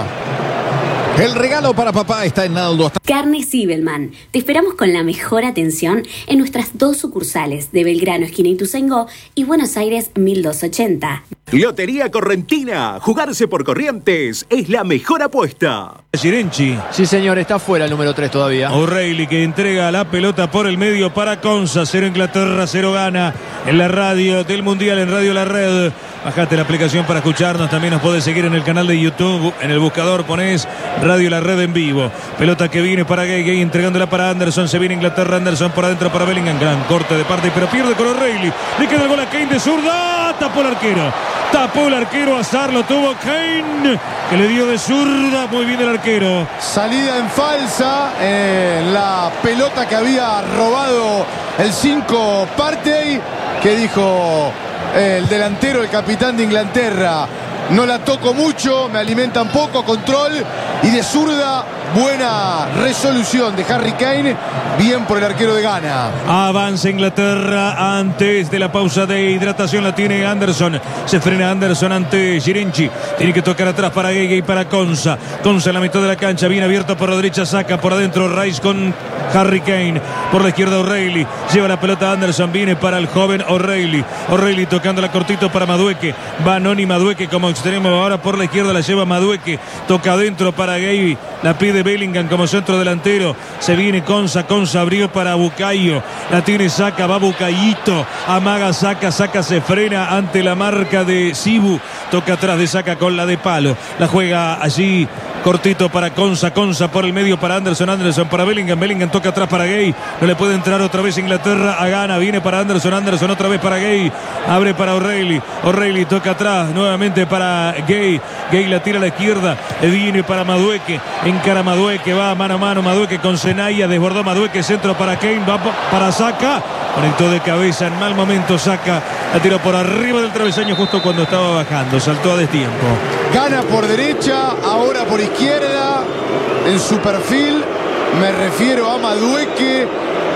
El regalo para papá está en Naldo. Carnes Zibelman. Te esperamos con la mejor atención en nuestras dos sucursales de Belgrano, esquina Ituzaingó, y Buenos Aires mil doscientos ochenta. Lotería Correntina. Jugarse por Corrientes es la mejor apuesta. Girenchi. Sí, señor, está fuera el número tres todavía. O'Reilly que entrega la pelota por el medio para Konsa. Cero Inglaterra, cero Ghana. En la radio del Mundial, en Radio La Red. Bajate la aplicación para escucharnos. También nos podés seguir en el canal de YouTube. En el buscador ponés Radio La Red en vivo. Pelota que viene para Gay. Gay entregándola para Anderson. Se viene Inglaterra. Anderson por adentro para Bellingham. Gran corte de parte, pero pierde con O'Reilly. Le queda el gol a Kane de zurda. Tapó el arquero. Tapó el arquero. Azar lo tuvo Kane, que le dio de zurda. Muy bien el arquero. Salida en falsa. Eh, la pelota que había robado el cinco Partey, que dijo el delantero, el capitán de Inglaterra: no la toco mucho, me alimentan poco, control. Y de zurda, buena resolución de Harry Kane. Bien por el arquero de Ghana. Avanza Inglaterra antes de la pausa de hidratación. La tiene Anderson. Se frena Anderson ante Girenchi. Tiene que tocar atrás para Gege y para Konsa. Konsa en la mitad de la cancha. Bien abierto por la derecha. Saca por adentro Rice con Harry Kane. Por la izquierda O'Reilly. Lleva la pelota Anderson. Viene para el joven O'Reilly. O'Reilly tocándola cortito para Madueke. Vanoni Madueke como extremo. Ahora por la izquierda la lleva Madueke. Toca adentro para Gay. La pide Bellingham como centro delantero. Se viene Konsa. Konsa abrió para Bukayo. La tiene Saka. Va Bukayito. Amaga Saka. Saka se frena ante la marca de Sibu. Toca atrás de Saka con la de palo. La juega allí cortito para Konsa. Konsa por el medio para Anderson. Anderson para Bellingham. Bellingham toca atrás para Gay. No le puede entrar otra vez Inglaterra a Ghana. Viene para Anderson. Anderson otra vez para Gay. Abre para O'Reilly. O'Reilly toca atrás nuevamente para Gay. Gay la tira a la izquierda. Viene para Madueke. Encara Madueke. Va mano a mano Madueke con Senaya. Desbordó Madueke. Centro para Kane. Va para Saka. Conectó de cabeza en mal momento Saka. La tiró por arriba del travesaño justo cuando estaba bajando. Saltó a destiempo. Gana por derecha, ahora por izquierda. En su perfil me refiero a Madueke.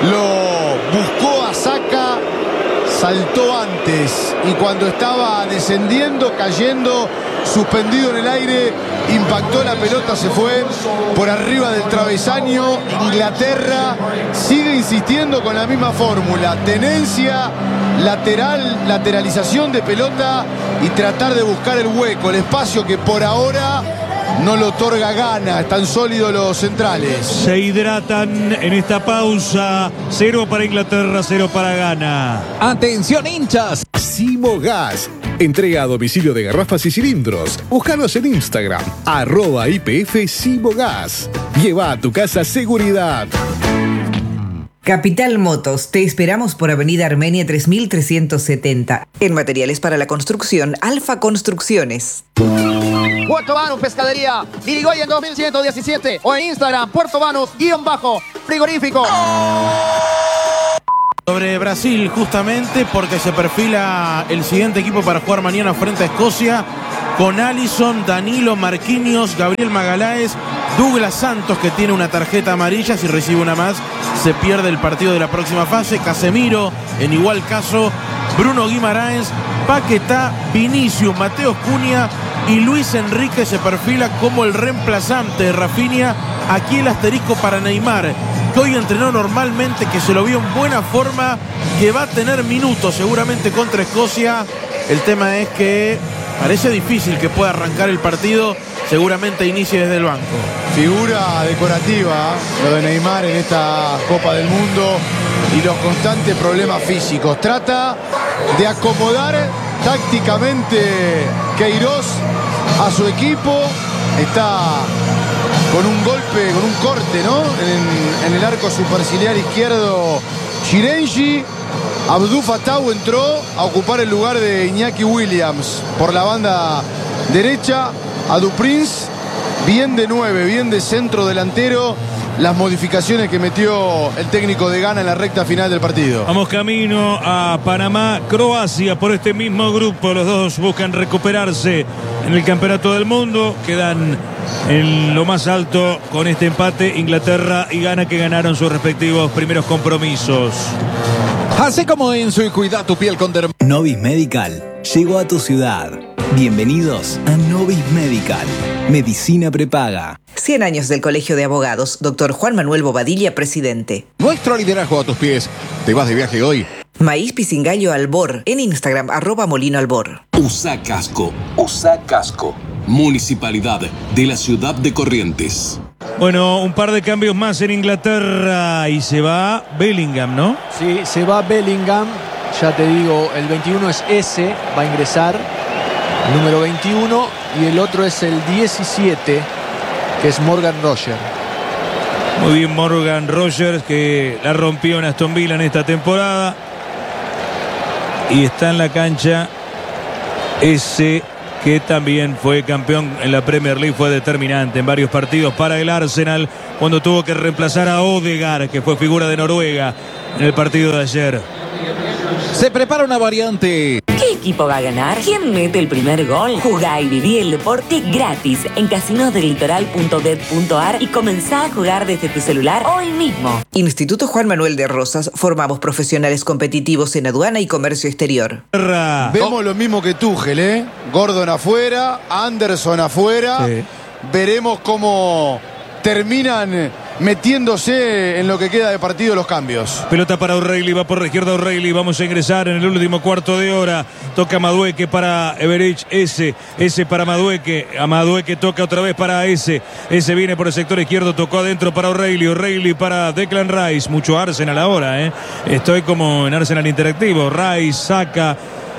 Lo buscó a Saka. Saltó antes. Y cuando estaba descendiendo, cayendo, suspendido en el aire, impactó la pelota, se fue por arriba del travesaño. Inglaterra sigue insistiendo con la misma fórmula: tenencia, lateral, lateralización de pelota y tratar de buscar el hueco, el espacio que por ahora no lo otorga Ghana. Están sólidos los centrales. Se hidratan en esta pausa. Cero para Inglaterra, cero para Ghana. Atención, hinchas. Simogas. Entrega a domicilio de garrafas y cilindros. Búscanos en Instagram. Arroba I P F Simogas. Lleva a tu casa seguridad. Capital Motos, te esperamos por Avenida Armenia tres mil trescientos setenta. En materiales para la construcción, Alfa Construcciones. Puerto Banús Pescadería, Irigoyen dos mil ciento diecisiete. O en Instagram, Puerto Banús, guión bajo, frigorífico. Sobre Brasil, justamente, porque se perfila el siguiente equipo para jugar mañana frente a Escocia, con Alisson, Danilo, Marquinhos, Gabriel Magaláes, Douglas Santos, que tiene una tarjeta amarilla. Si recibe una más, se pierde el partido de la próxima fase. Casemiro, en igual caso, Bruno Guimaraes, Paquetá, Vinicius, Mateus Cunha y Luis Enrique se perfila como el reemplazante de Rafinha. Aquí el asterisco para Neymar, que hoy entrenó normalmente, que se lo vio en buena forma, que va a tener minutos seguramente contra Escocia. El tema es que parece difícil que pueda arrancar el partido, seguramente inicie desde el banco. Figura decorativa lo de Neymar en esta Copa del Mundo y los constantes problemas físicos. Trata de acomodar tácticamente Queiroz a su equipo. Está con un golpe, con un corte, ¿no? En, en el arco superciliar izquierdo, Chirenji. Abdou Fatau entró a ocupar el lugar de Iñaki Williams por la banda derecha. Adu Prince, bien de nueve, bien de centro delantero. Las modificaciones que metió el técnico de Ghana en la recta final del partido. Vamos camino a Panamá, Croacia, por este mismo grupo. Los dos buscan recuperarse en el Campeonato del Mundo. Quedan en lo más alto con este empate Inglaterra y Ghana, que ganaron sus respectivos primeros compromisos. Así como en su y cuida tu piel con derm... Novis Medical llegó a tu ciudad. Bienvenidos a Novis Medical. Medicina prepaga. cien años del Colegio de Abogados. Doctor Juan Manuel Bobadilla, presidente. Nuestro liderazgo a tus pies. ¿Te vas de viaje hoy? Maíz Pisingallo Albor. En Instagram, arroba Molino Albor. Usa casco. Usa casco. Municipalidad de la ciudad de Corrientes. Bueno, un par de cambios más en Inglaterra y se va Bellingham, ¿no? Sí, se va Bellingham. Ya te digo, el veintiuno es ese, va a ingresar. El número veintiuno, y el otro es el diecisiete, que es Morgan Rogers. Muy bien, Morgan Rogers, que la rompió en Aston Villa en esta temporada. Y está en la cancha ese que también fue campeón en la Premier League, fue determinante en varios partidos para el Arsenal cuando tuvo que reemplazar a Odegaard, que fue figura de Noruega en el partido de ayer. Se prepara una variante. ¿Qué equipo va a ganar? ¿Quién mete el primer gol? Jugá y viví el deporte gratis en casinos del litoral punto bet punto ar y comenzá a jugar desde tu celular hoy mismo. Instituto Juan Manuel de Rosas. Formamos profesionales competitivos en aduana y comercio exterior. Vemos lo mismo que Tuchel, ¿eh? Gordon afuera, Anderson afuera. Sí. Veremos cómo terminan metiéndose en lo que queda de partido los cambios. Pelota para O'Reilly, va por la izquierda O'Reilly, vamos a ingresar en el último cuarto de hora. Toca Madueque para Everich, S, S para Madueque, a Madueque toca otra vez para S, S viene por el sector izquierdo, tocó adentro para O'Reilly, O'Reilly para Declan Rice, mucho Arsenal ahora, ¿eh? Estoy como en Arsenal interactivo, Rice saca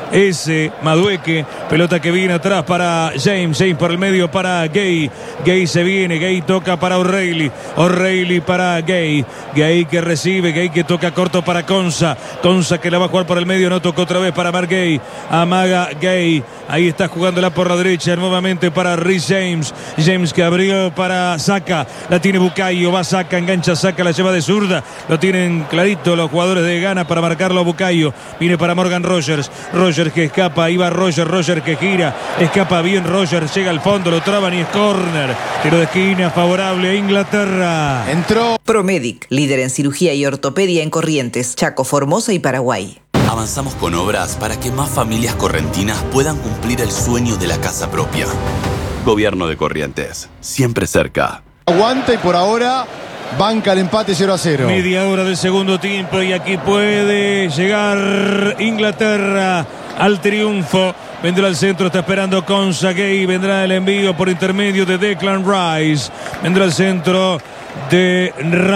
ese Madueque, pelota que viene atrás para James, James por el medio para Gay, Gay se viene, Gay toca para O'Reilly, O'Reilly para Gay, Gay que recibe, Gay que toca corto para Konsa, Konsa que la va a jugar por el medio, no tocó otra vez para Mark Gay, amaga Gay, ahí está jugándola por la derecha nuevamente para Rhys James, James que abrió para Saka, la tiene Bukayo, va Saka, engancha Saka, la lleva de zurda, lo tienen clarito los jugadores de Ghana para marcarlo a Bukayo, viene para Morgan Rogers, Rogers que escapa, ahí va Roger, Roger que gira, escapa bien Roger, llega al fondo, lo traban y es córner, tiro de esquina favorable a Inglaterra. Entró Promedic, líder en cirugía y ortopedia en Corrientes, Chaco, Formosa y Paraguay. Avanzamos con obras para que más familias correntinas puedan cumplir el sueño de la casa propia. Gobierno de Corrientes, siempre cerca. Aguanta y por ahora banca el empate cero a cero. Media hora del segundo tiempo y aquí puede llegar Inglaterra al triunfo. Vendrá al centro, está esperando Konsa Gay. Vendrá el envío por intermedio de Declan Rice. Vendrá al centro de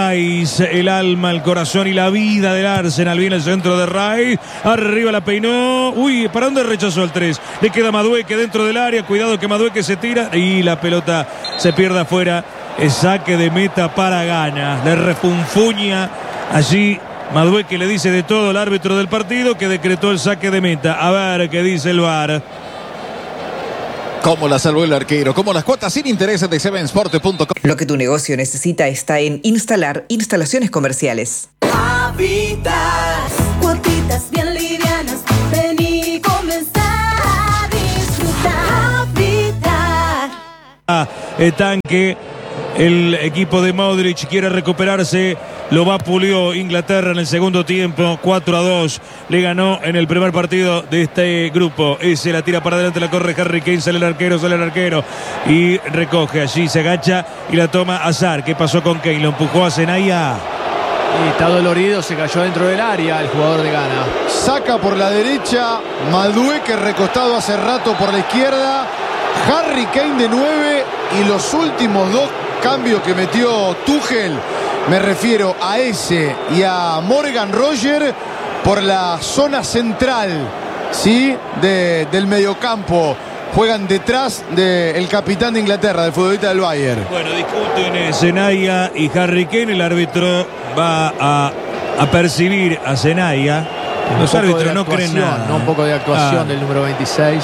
Rice. El alma, el corazón y la vida del Arsenal. Viene el centro de Rice. Arriba la peinó. Uy, ¿para dónde rechazó el tres? Le queda Madueque dentro del área. Cuidado que Madueque se tira. Y la pelota se pierde afuera. Es saque de meta para Ghana. Le refunfuña allí Madueque, le dice de todo al árbitro del partido que decretó el saque de meta. A ver qué dice el V A R. Como la salvó el arquero, como las cuotas sin intereses de seven sport punto com. Lo que tu negocio necesita está en Instalar Instalaciones Comerciales. Habitas, cuotitas bien livianas, ven y comenzar a disfrutar. Habitat. Ah, el tanque, el equipo de Modric quiere recuperarse, lo vapuleó Inglaterra en el segundo tiempo, cuatro a dos, le ganó en el primer partido de este grupo. Ese la tira para adelante, la corre Harry Kane, sale el arquero, sale el arquero y recoge allí, se agacha y la toma Hazard. ¿Qué pasó con Kane? Lo empujó a Zenaya. Y está dolorido, se cayó dentro del área el jugador de Ghana. Saca por la derecha, Madueke recostado hace rato por la izquierda, Harry Kane de nueve y los últimos dos cambios que metió Tuchel, me refiero a ese y a Morgan Roger por la zona central, ¿sí? de, del mediocampo. Juegan detrás del capitán de Inglaterra, del futbolista del Bayern. Bueno, discuten Zenaya y Harry Kane. El árbitro va a, a percibir a Zenaya. Los árbitros no creen nada. No, un poco de actuación ah. del número veintiséis.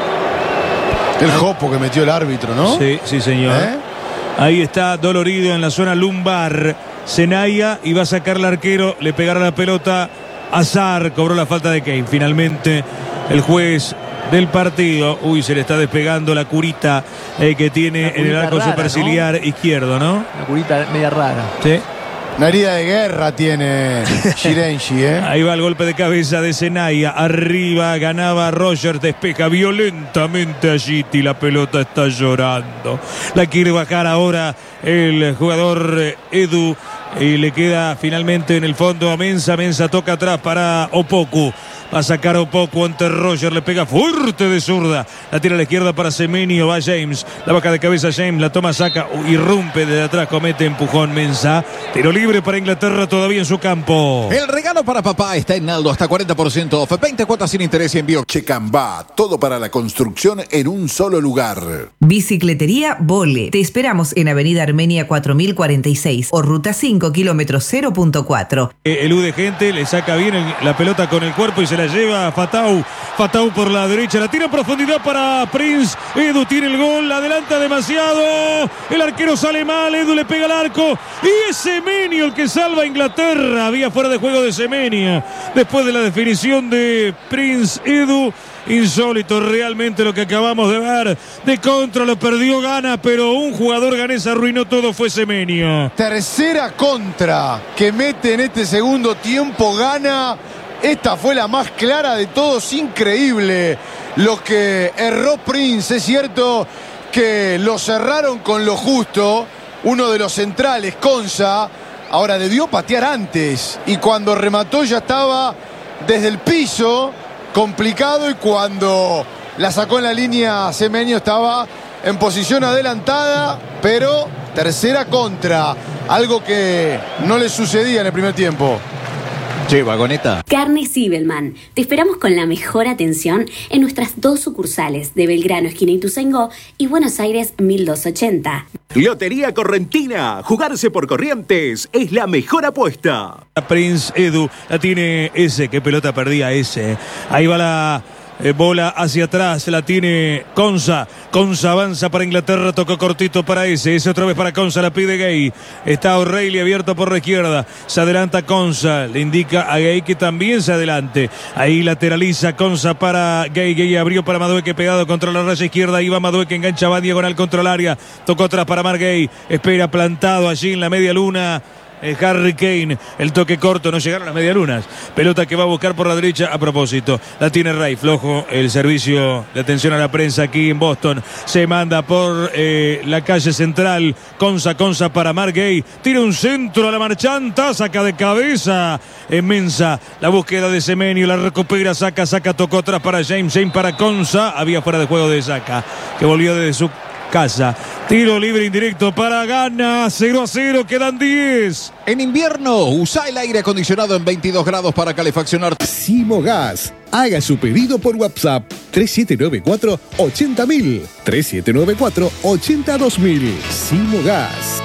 El jopo que metió el árbitro, ¿no? Sí, sí, señor. ¿Eh? Ahí está dolorido en la zona lumbar Zenaya y va a sacar el arquero, le pegará la pelota. Hazard cobró la falta de Kane. Finalmente el juez del partido, uy, se le está despegando la curita eh, que tiene en el arco rara, superciliar, ¿no? Izquierdo, ¿no? Una curita media rara. Sí. Una herida de guerra tiene Shirenshi, ¿eh? Ahí va el golpe de cabeza de Zenaya. Arriba ganaba Roger, despeja violentamente a Giti. La pelota está llorando. La quiere bajar ahora el jugador Edu. Y le queda finalmente en el fondo a Mensa. Mensa toca atrás para Opoku. Va a sacar Opoku ante Roger. Le pega fuerte de zurda. La tira a la izquierda para Semenyo. Va James. La baja de cabeza James. La toma, saca. Irrumpe desde atrás. Comete empujón Mensa. Tiro libre para Inglaterra todavía en su campo. El regalo para papá está en Aldo. Hasta cuarenta por ciento off. veinte cuotas sin interés y envío. Checambá. Todo para la construcción en un solo lugar. Bicicletería Vole. Te esperamos en Avenida Armenia cuatro mil cuarenta y seis o Ruta cinco, kilómetro cero punto cuatro. Elude gente, le saca bien el, la pelota con el cuerpo y se la lleva a Fatau. Fatau por la derecha, la tira en profundidad para Prince. Edu tiene el gol, la adelanta demasiado. El arquero sale mal, Edu le pega al arco. Y es Semenyo el que salva a Inglaterra. Había fuera de juego de Semenyo. Después de la definición de Prince, Edu. Insólito realmente lo que acabamos de ver. De contra lo perdió Ghana, pero un jugador ganés arruinó todo, fue Semenyo. Tercera contra que mete en este segundo tiempo Ghana. Esta fue la más clara de todos, increíble lo que erró Prince. Es cierto que lo cerraron con lo justo. Uno de los centrales, Konsa, ahora debió patear antes. Y cuando remató ya estaba desde el piso. Complicado, y cuando la sacó en la línea Semenyo estaba en posición adelantada, pero tercera contra, algo que no le sucedía en el primer tiempo. Che, vagoneta. Carne Sibelman. Te esperamos con la mejor atención en nuestras dos sucursales de Belgrano, esquina Ituzaingó, y Buenos Aires mil doscientos ochenta. Lotería Correntina. Jugarse por Corrientes es la mejor apuesta. Prince Edu la tiene ese. Qué pelota perdía ese. Ahí va la eh, bola hacia atrás. La tiene Konsa. Konsa avanza para Inglaterra. Tocó cortito para ese. Ese otra vez para Konsa. La pide Gay. Está O'Reilly abierto por la izquierda. Se adelanta Konsa. Le indica a Gay que también se adelante. Ahí lateraliza Konsa para Gay. Gay abrió para Madueke pegado contra la raya izquierda. Ahí va Madueke. Engancha, va diagonal contra el área. Tocó atrás para Mark Gay. Espera plantado allí en la media luna. Eh, Harry Kane, el toque corto, no llegaron las medialunas. Pelota que va a buscar por la derecha a propósito. La tiene Ray, flojo el servicio de atención a la prensa aquí en Boston. Se manda por eh, la calle central. Konsa, Konsa para Mark Gay. Tira un centro a la marchanta, saca de cabeza. Inmensa la búsqueda de Semenyo, la recupera, saca, saca, tocó atrás para James, James para Konsa. Había fuera de juego de Saka, que volvió desde su casa. Tiro libre indirecto para Ghana. cero a cero, quedan diez. En invierno, usa el aire acondicionado en veintidós grados para calefaccionar. Simogas. Haga su pedido por WhatsApp tres siete nueve cuatro, ochenta mil. tres siete nueve cuatro, ochenta dos mil. Simogas.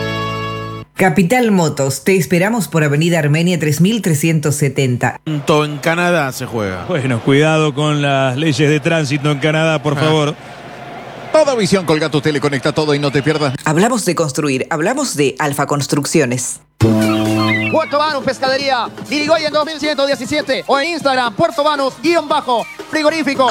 Capital Motos, te esperamos por Avenida Armenia tres mil trescientos setenta. En Canadá se juega. Bueno, cuidado con las leyes de tránsito en Canadá, por Ah. favor. Toda visión Colgate tu tele, conecta todo y no te pierdas. Hablamos de construir, hablamos de Alfa Construcciones. Puerto Banús Pescadería, Irigoyen dos mil ciento diecisiete o en Instagram, Puerto Banús, guión bajo, frigorífico.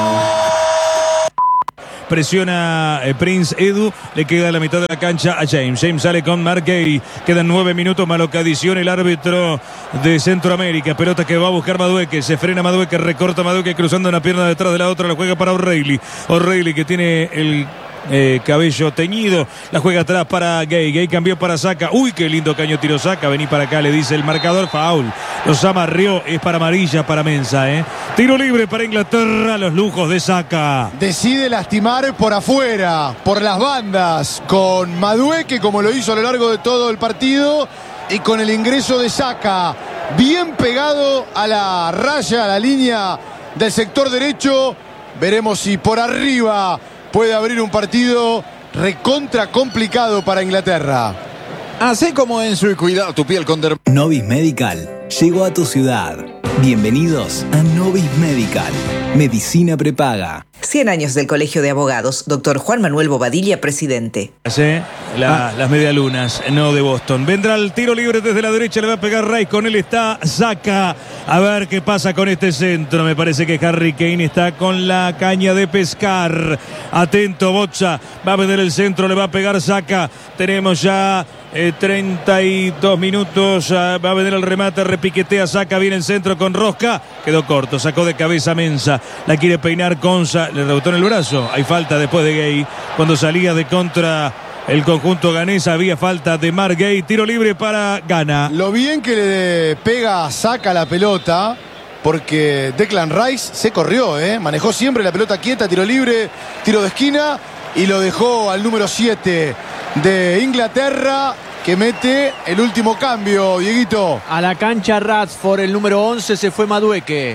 Presiona eh, Prince Edu, le queda la mitad de la cancha a James. James sale con Mark Gay, quedan nueve minutos más lo que adiciona el árbitro de Centroamérica. Pelota que va a buscar Madueque, se frena Madueque, recorta Madueque cruzando una pierna detrás de la otra, la juega para O'Reilly. O'Reilly que tiene el Eh, cabello teñido, la juega atrás para Gay, Gay cambió para Saka, uy qué lindo caño tiró Saka, vení para acá, le dice el marcador, foul, los amarrió, es para amarilla para Mensa, eh. Tiro libre para Inglaterra, los lujos de Saka. Decide lastimar por afuera, por las bandas, con Madueque como lo hizo a lo largo de todo el partido y con el ingreso de Saka, bien pegado a la raya, a la línea del sector derecho. Veremos si por arriba puede abrir un partido recontra complicado para Inglaterra. Así como en su cuidado tu piel con Derm... Novis Medical llegó a tu ciudad. Bienvenidos a Novis Medical. Medicina prepaga. cien años del Colegio de Abogados. Doctor Juan Manuel Bobadilla, presidente. ¿Sí? La, ah. Las medialunas, no de Boston. Vendrá el tiro libre desde la derecha, le va a pegar Rice. Con él está Saka. A ver qué pasa con este centro. Me parece que Harry Kane está con la caña de pescar. Atento, Bocha. Va a vender el centro, le va a pegar Saka. Tenemos ya eh, treinta y dos minutos. Uh, va a vender el remate, repiquetea Saka. Viene el centro con Rosca. Quedó corto, sacó de cabeza Mensa. La quiere peinar Conza. Le rebotó en el brazo. Hay falta después de Gay. Cuando salía de contra el conjunto ganés había falta de Mark Gay. Tiro libre para Ghana. Lo bien que le pega Saka la pelota, porque Declan Rice se corrió, ¿eh? Manejó siempre la pelota quieta, tiro libre, tiro de esquina y lo dejó al número siete de Inglaterra, que mete el último cambio, Dieguito. A la cancha Radford, el número once se fue Madueque.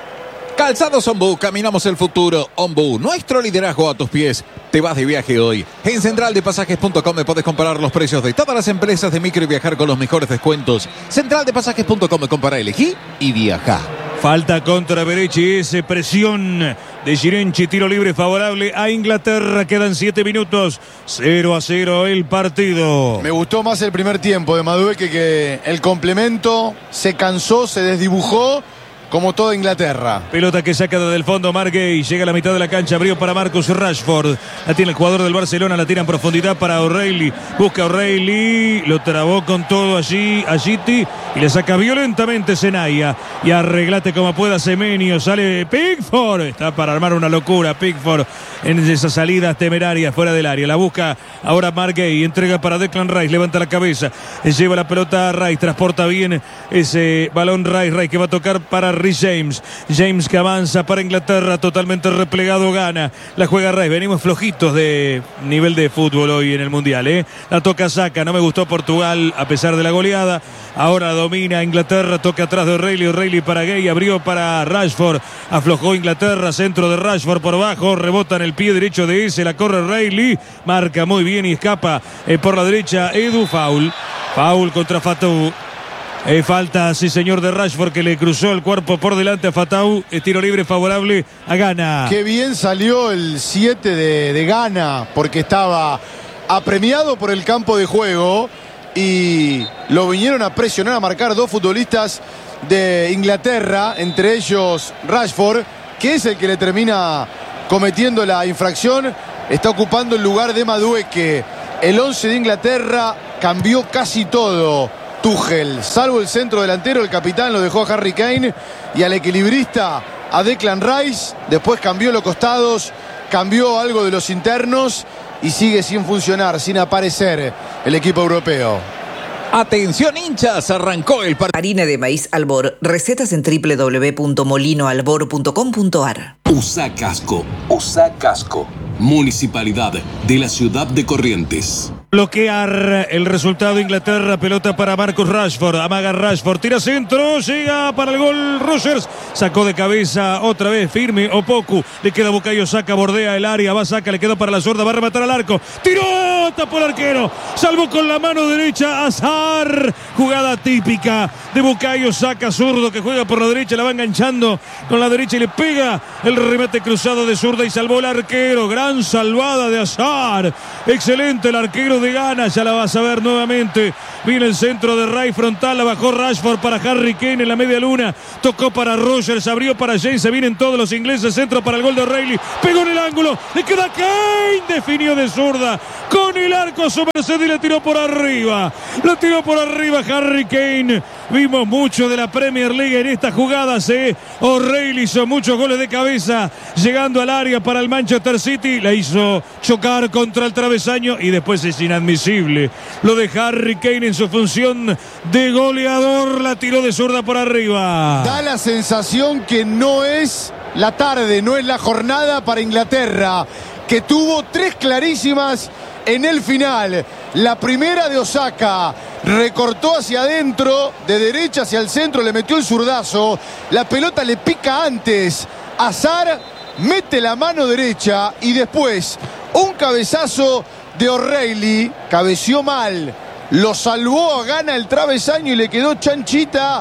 Calzados Ombú, caminamos el futuro. Ombú, nuestro liderazgo a tus pies. Te vas de viaje hoy. En central de pasajes punto com me podés comparar los precios de todas las empresas de micro y viajar con los mejores descuentos. central de pasajes punto com, compara, elegí y viaja. Falta contra Berechi, ese presión de Girenchi, tiro libre favorable a Inglaterra. Quedan siete minutos, cero a cero el partido. Me gustó más el primer tiempo de Madueque que el complemento. Se cansó, se desdibujó, como toda Inglaterra. Pelota que saca desde el fondo Mark Gay. Llega a la mitad de la cancha. Abrió para Marcus Rashford. La tiene el jugador del Barcelona. La tira en profundidad para O'Reilly. Busca O'Reilly. Lo trabó con todo allí. Agiti. Y le saca violentamente Senaya. Y arreglate como pueda Semenyo. Sale Pickford. Está para armar una locura Pickford en esas salidas temerarias fuera del área. La busca ahora Mark Gay. Entrega para Declan Rice. Levanta la cabeza. Lleva la pelota a Rice. Transporta bien ese balón Rice. Rice que va a tocar para James, James que avanza para Inglaterra, totalmente replegado, gana, la juega Rice. Venimos flojitos de nivel de fútbol hoy en el Mundial, ¿eh? La toca Saka, no me gustó Portugal a pesar de la goleada. Ahora domina Inglaterra, toca atrás de O'Reilly, O'Reilly para Gay, abrió para Rashford, aflojó Inglaterra, centro de Rashford por abajo, rebota en el pie derecho de ese, la corre O'Reilly, marca muy bien y escapa eh, por la derecha Edu, foul, foul contra Fatou. Eh, falta, sí señor, de Rashford, que le cruzó el cuerpo por delante a Fatou. Eh, tiro libre favorable a Ghana. Qué bien salió el siete de, de Ghana, porque estaba apremiado por el campo de juego y lo vinieron a presionar, a marcar dos futbolistas de Inglaterra, entre ellos Rashford, que es el que le termina cometiendo la infracción. Está ocupando el lugar de Madueque. El once de Inglaterra cambió casi todo. Tuchel, salvo el centro delantero, el capitán lo dejó a Harry Kane y al equilibrista a Declan Rice. Después cambió los costados, cambió algo de los internos y sigue sin funcionar, sin aparecer el equipo europeo. Atención hinchas, arrancó el partido. Harina de maíz Albor, recetas en doble u doble u doble u punto molino albor punto com punto a r. Usa casco, usa casco. Municipalidad de la ciudad de Corrientes. Bloquear el resultado Inglaterra, pelota para Marcus Rashford, amaga Rashford, tira centro, llega para el gol Rogers, sacó de cabeza otra vez firme Opoku, le queda Bukayo Saka, bordea el área, va Saka, le quedó para la zurda, va a rematar al arco, tiró. tapó el arquero, salvó con la mano derecha Azar, jugada típica de Bukayo Saka, zurdo que juega por la derecha, la va enganchando con la derecha y le pega el remate cruzado de zurda y salvó el arquero. Gran salvada de Azar, excelente el arquero de Ghana, ya la vas a ver nuevamente. Viene el centro de Ray frontal, la bajó Rashford para Harry Kane en la media luna, tocó para Rogers, abrió para James, se vienen todos los ingleses, centro para el gol de O'Reilly, pegó en el ángulo, le queda Kane, definió de zurda con el arco a su merced y le tiró por arriba, la tiró por arriba Harry Kane. Vimos mucho de la Premier League en estas jugadas, ¿eh? O'Reilly hizo muchos goles de cabeza llegando al área para el Manchester City, la hizo chocar contra el travesaño y después es inadmisible lo de Harry Kane en su función de goleador, la tiró de zurda por arriba. Da la sensación que no es la tarde, no es la jornada para Inglaterra, que tuvo tres clarísimas en el final. La primera de Osaka, recortó hacia adentro, de derecha hacia el centro, le metió el zurdazo, la pelota le pica antes, Azar mete la mano derecha y después un cabezazo de O'Reilly, cabeció mal, lo salvó a Ghana el travesaño y le quedó chanchita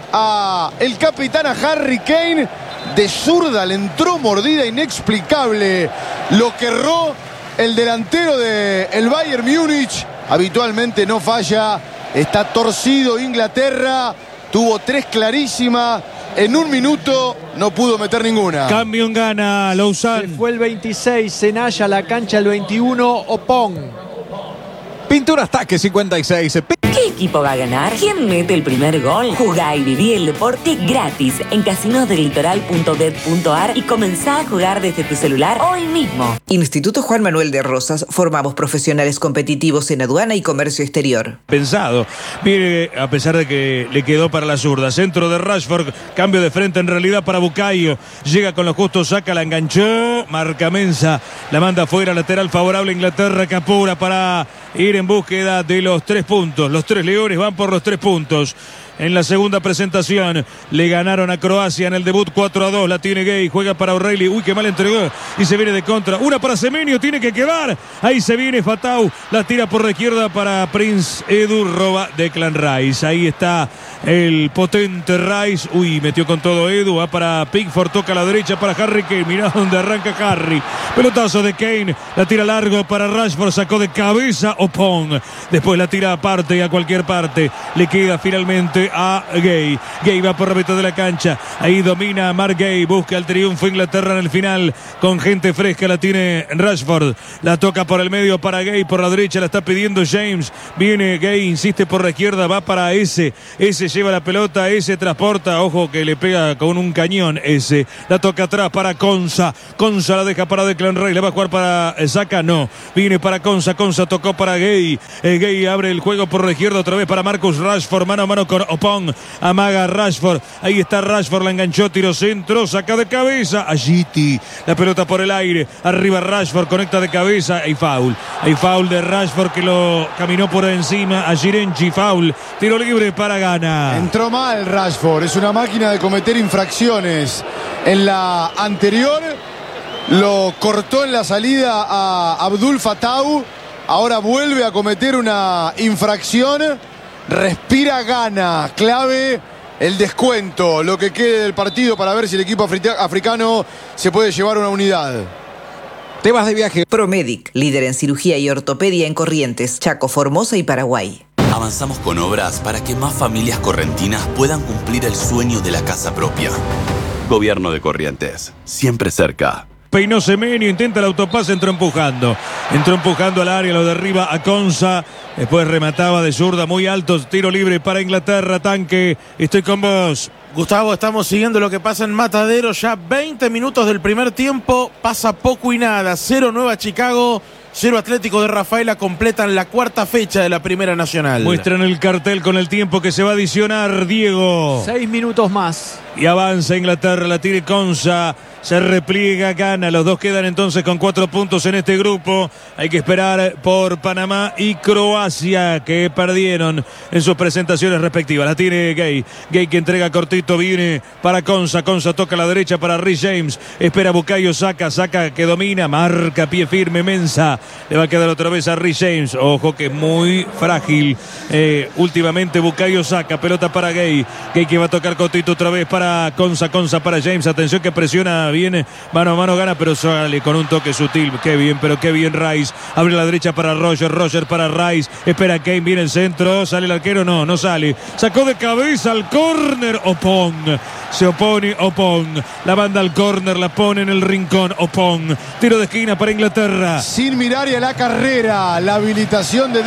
a el capitán, a Harry Kane. De zurda le entró mordida inexplicable, lo que erró el delantero del Bayern Múnich. Habitualmente no falla, está torcido Inglaterra, tuvo tres clarísimas, en un minuto no pudo meter ninguna. Cambio en Ghana, Lausanne. Se fue el veintiséis, Senaya a la cancha el veintiuno, Opong. Pinturas Taque cincuenta y seis. ¿Qué equipo va a ganar? ¿Quién mete el primer gol? Jugá y viví el deporte gratis en casinos del litoral punto bet punto ar y comenzá a jugar desde tu celular hoy mismo. Instituto Juan Manuel de Rosas, formamos profesionales competitivos en aduana y comercio exterior. Pensado, mire, a pesar de que le quedó para la zurda, centro de Rashford, cambio de frente en realidad para Bukayo, llega con lo justo, saca, la enganchó, marca Mensa, la manda afuera, lateral favorable a Inglaterra, que apura para ir en búsqueda de los tres puntos. Los tres leones van por los tres puntos. En la segunda presentación le ganaron a Croacia en el debut cuatro a dos. La tiene Gay, juega para O'Reilly. Uy, qué mal entregó. Y se viene de contra. Una para Semenyo, tiene que quedar. Ahí se viene Fatau. La tira por la izquierda para Prince Edu, roba Declan Rice. Ahí está el potente Rice. Uy, metió con todo Edu. Va para Pickford, toca a la derecha para Harry Kane. Mirá dónde arranca Harry. Pelotazo de Kane. La tira largo para Rashford. Sacó de cabeza Opong. Después la tira aparte y a cualquier parte. Le queda finalmente a Gay. Gay va por la mitad de la cancha. Ahí domina Mark Gay. Busca el triunfo Inglaterra en el final. Con gente fresca la tiene Rashford. La toca por el medio para Gay. Por la derecha la está pidiendo James. Viene Gay, insiste por la izquierda. Va para ese. Ese lleva la pelota. Ese transporta. Ojo que le pega con un cañón. Ese. La toca atrás para Konsa. Konsa la deja para Declan Rice. La va a jugar para Saka. No. Viene para Konsa. Konsa tocó para Gay. El Gay abre el juego por la izquierda. Otra vez para Marcus Rashford. Mano a mano con Opong, amaga Rashford, ahí está Rashford, la enganchó, tiro centro, saca de cabeza, Agiti, la pelota por el aire, arriba Rashford, conecta de cabeza, hay foul, hay foul de Rashford que lo caminó por encima a Girenchi, foul, tiro libre para Ghana. Entró mal Rashford, es una máquina de cometer infracciones. En la anterior lo cortó en la salida a Abdul Fatau, ahora vuelve a cometer una infracción. Respira Ghana, clave el descuento, lo que quede del partido para ver si el equipo africano se puede llevar una unidad. Te vas de viaje. Promedic, líder en cirugía y ortopedia en Corrientes, Chaco, Formosa y Paraguay. Avanzamos con obras para que más familias correntinas puedan cumplir el sueño de la casa propia. Gobierno de Corrientes, siempre cerca. Peinó Semenyo, intenta el autopase, entró empujando. Entró empujando al área, lo derriba a Konsa. Después remataba de zurda muy alto. Tiro libre para Inglaterra, Tanque. Estoy con vos. Gustavo, estamos siguiendo lo que pasa en Matadero. Ya veinte minutos del primer tiempo. Pasa poco y nada. Cero Nueva Chicago. Cero Atlético de Rafaela. Completan la cuarta fecha de la Primera Nacional. Muestran el cartel con el tiempo que se va a adicionar, Diego. Seis minutos más. Y avanza Inglaterra, la tiene Konsa. Se repliega, gana. Los dos quedan entonces con cuatro puntos en este grupo. Hay que esperar por Panamá y Croacia, que perdieron en sus presentaciones respectivas. La tiene Gay. Gay que entrega cortito, viene para Konsa. Konsa toca a la derecha para Rhys James. Espera Bukayo Saka. Saka que domina. Marca pie firme Mensah. Le va a quedar otra vez a Rhys James. Ojo que es muy frágil. Eh, últimamente Bukayo Saka. Pelota para Gay. Gay que va a tocar cortito otra vez para Konsa. Konsa para James. Atención que presiona. Viene mano a mano, gana, pero sale con un toque sutil. Qué bien, pero qué bien Rice. Abre la derecha para Roger, Roger para Rice. Espera Kane, viene el centro. ¿Sale el arquero? No, no sale. Sacó de cabeza al córner. Opong. Se opone Opong. La banda al córner, la pone en el rincón. Opong. Tiro de esquina para Inglaterra. Sin mirar y a la carrera. La habilitación de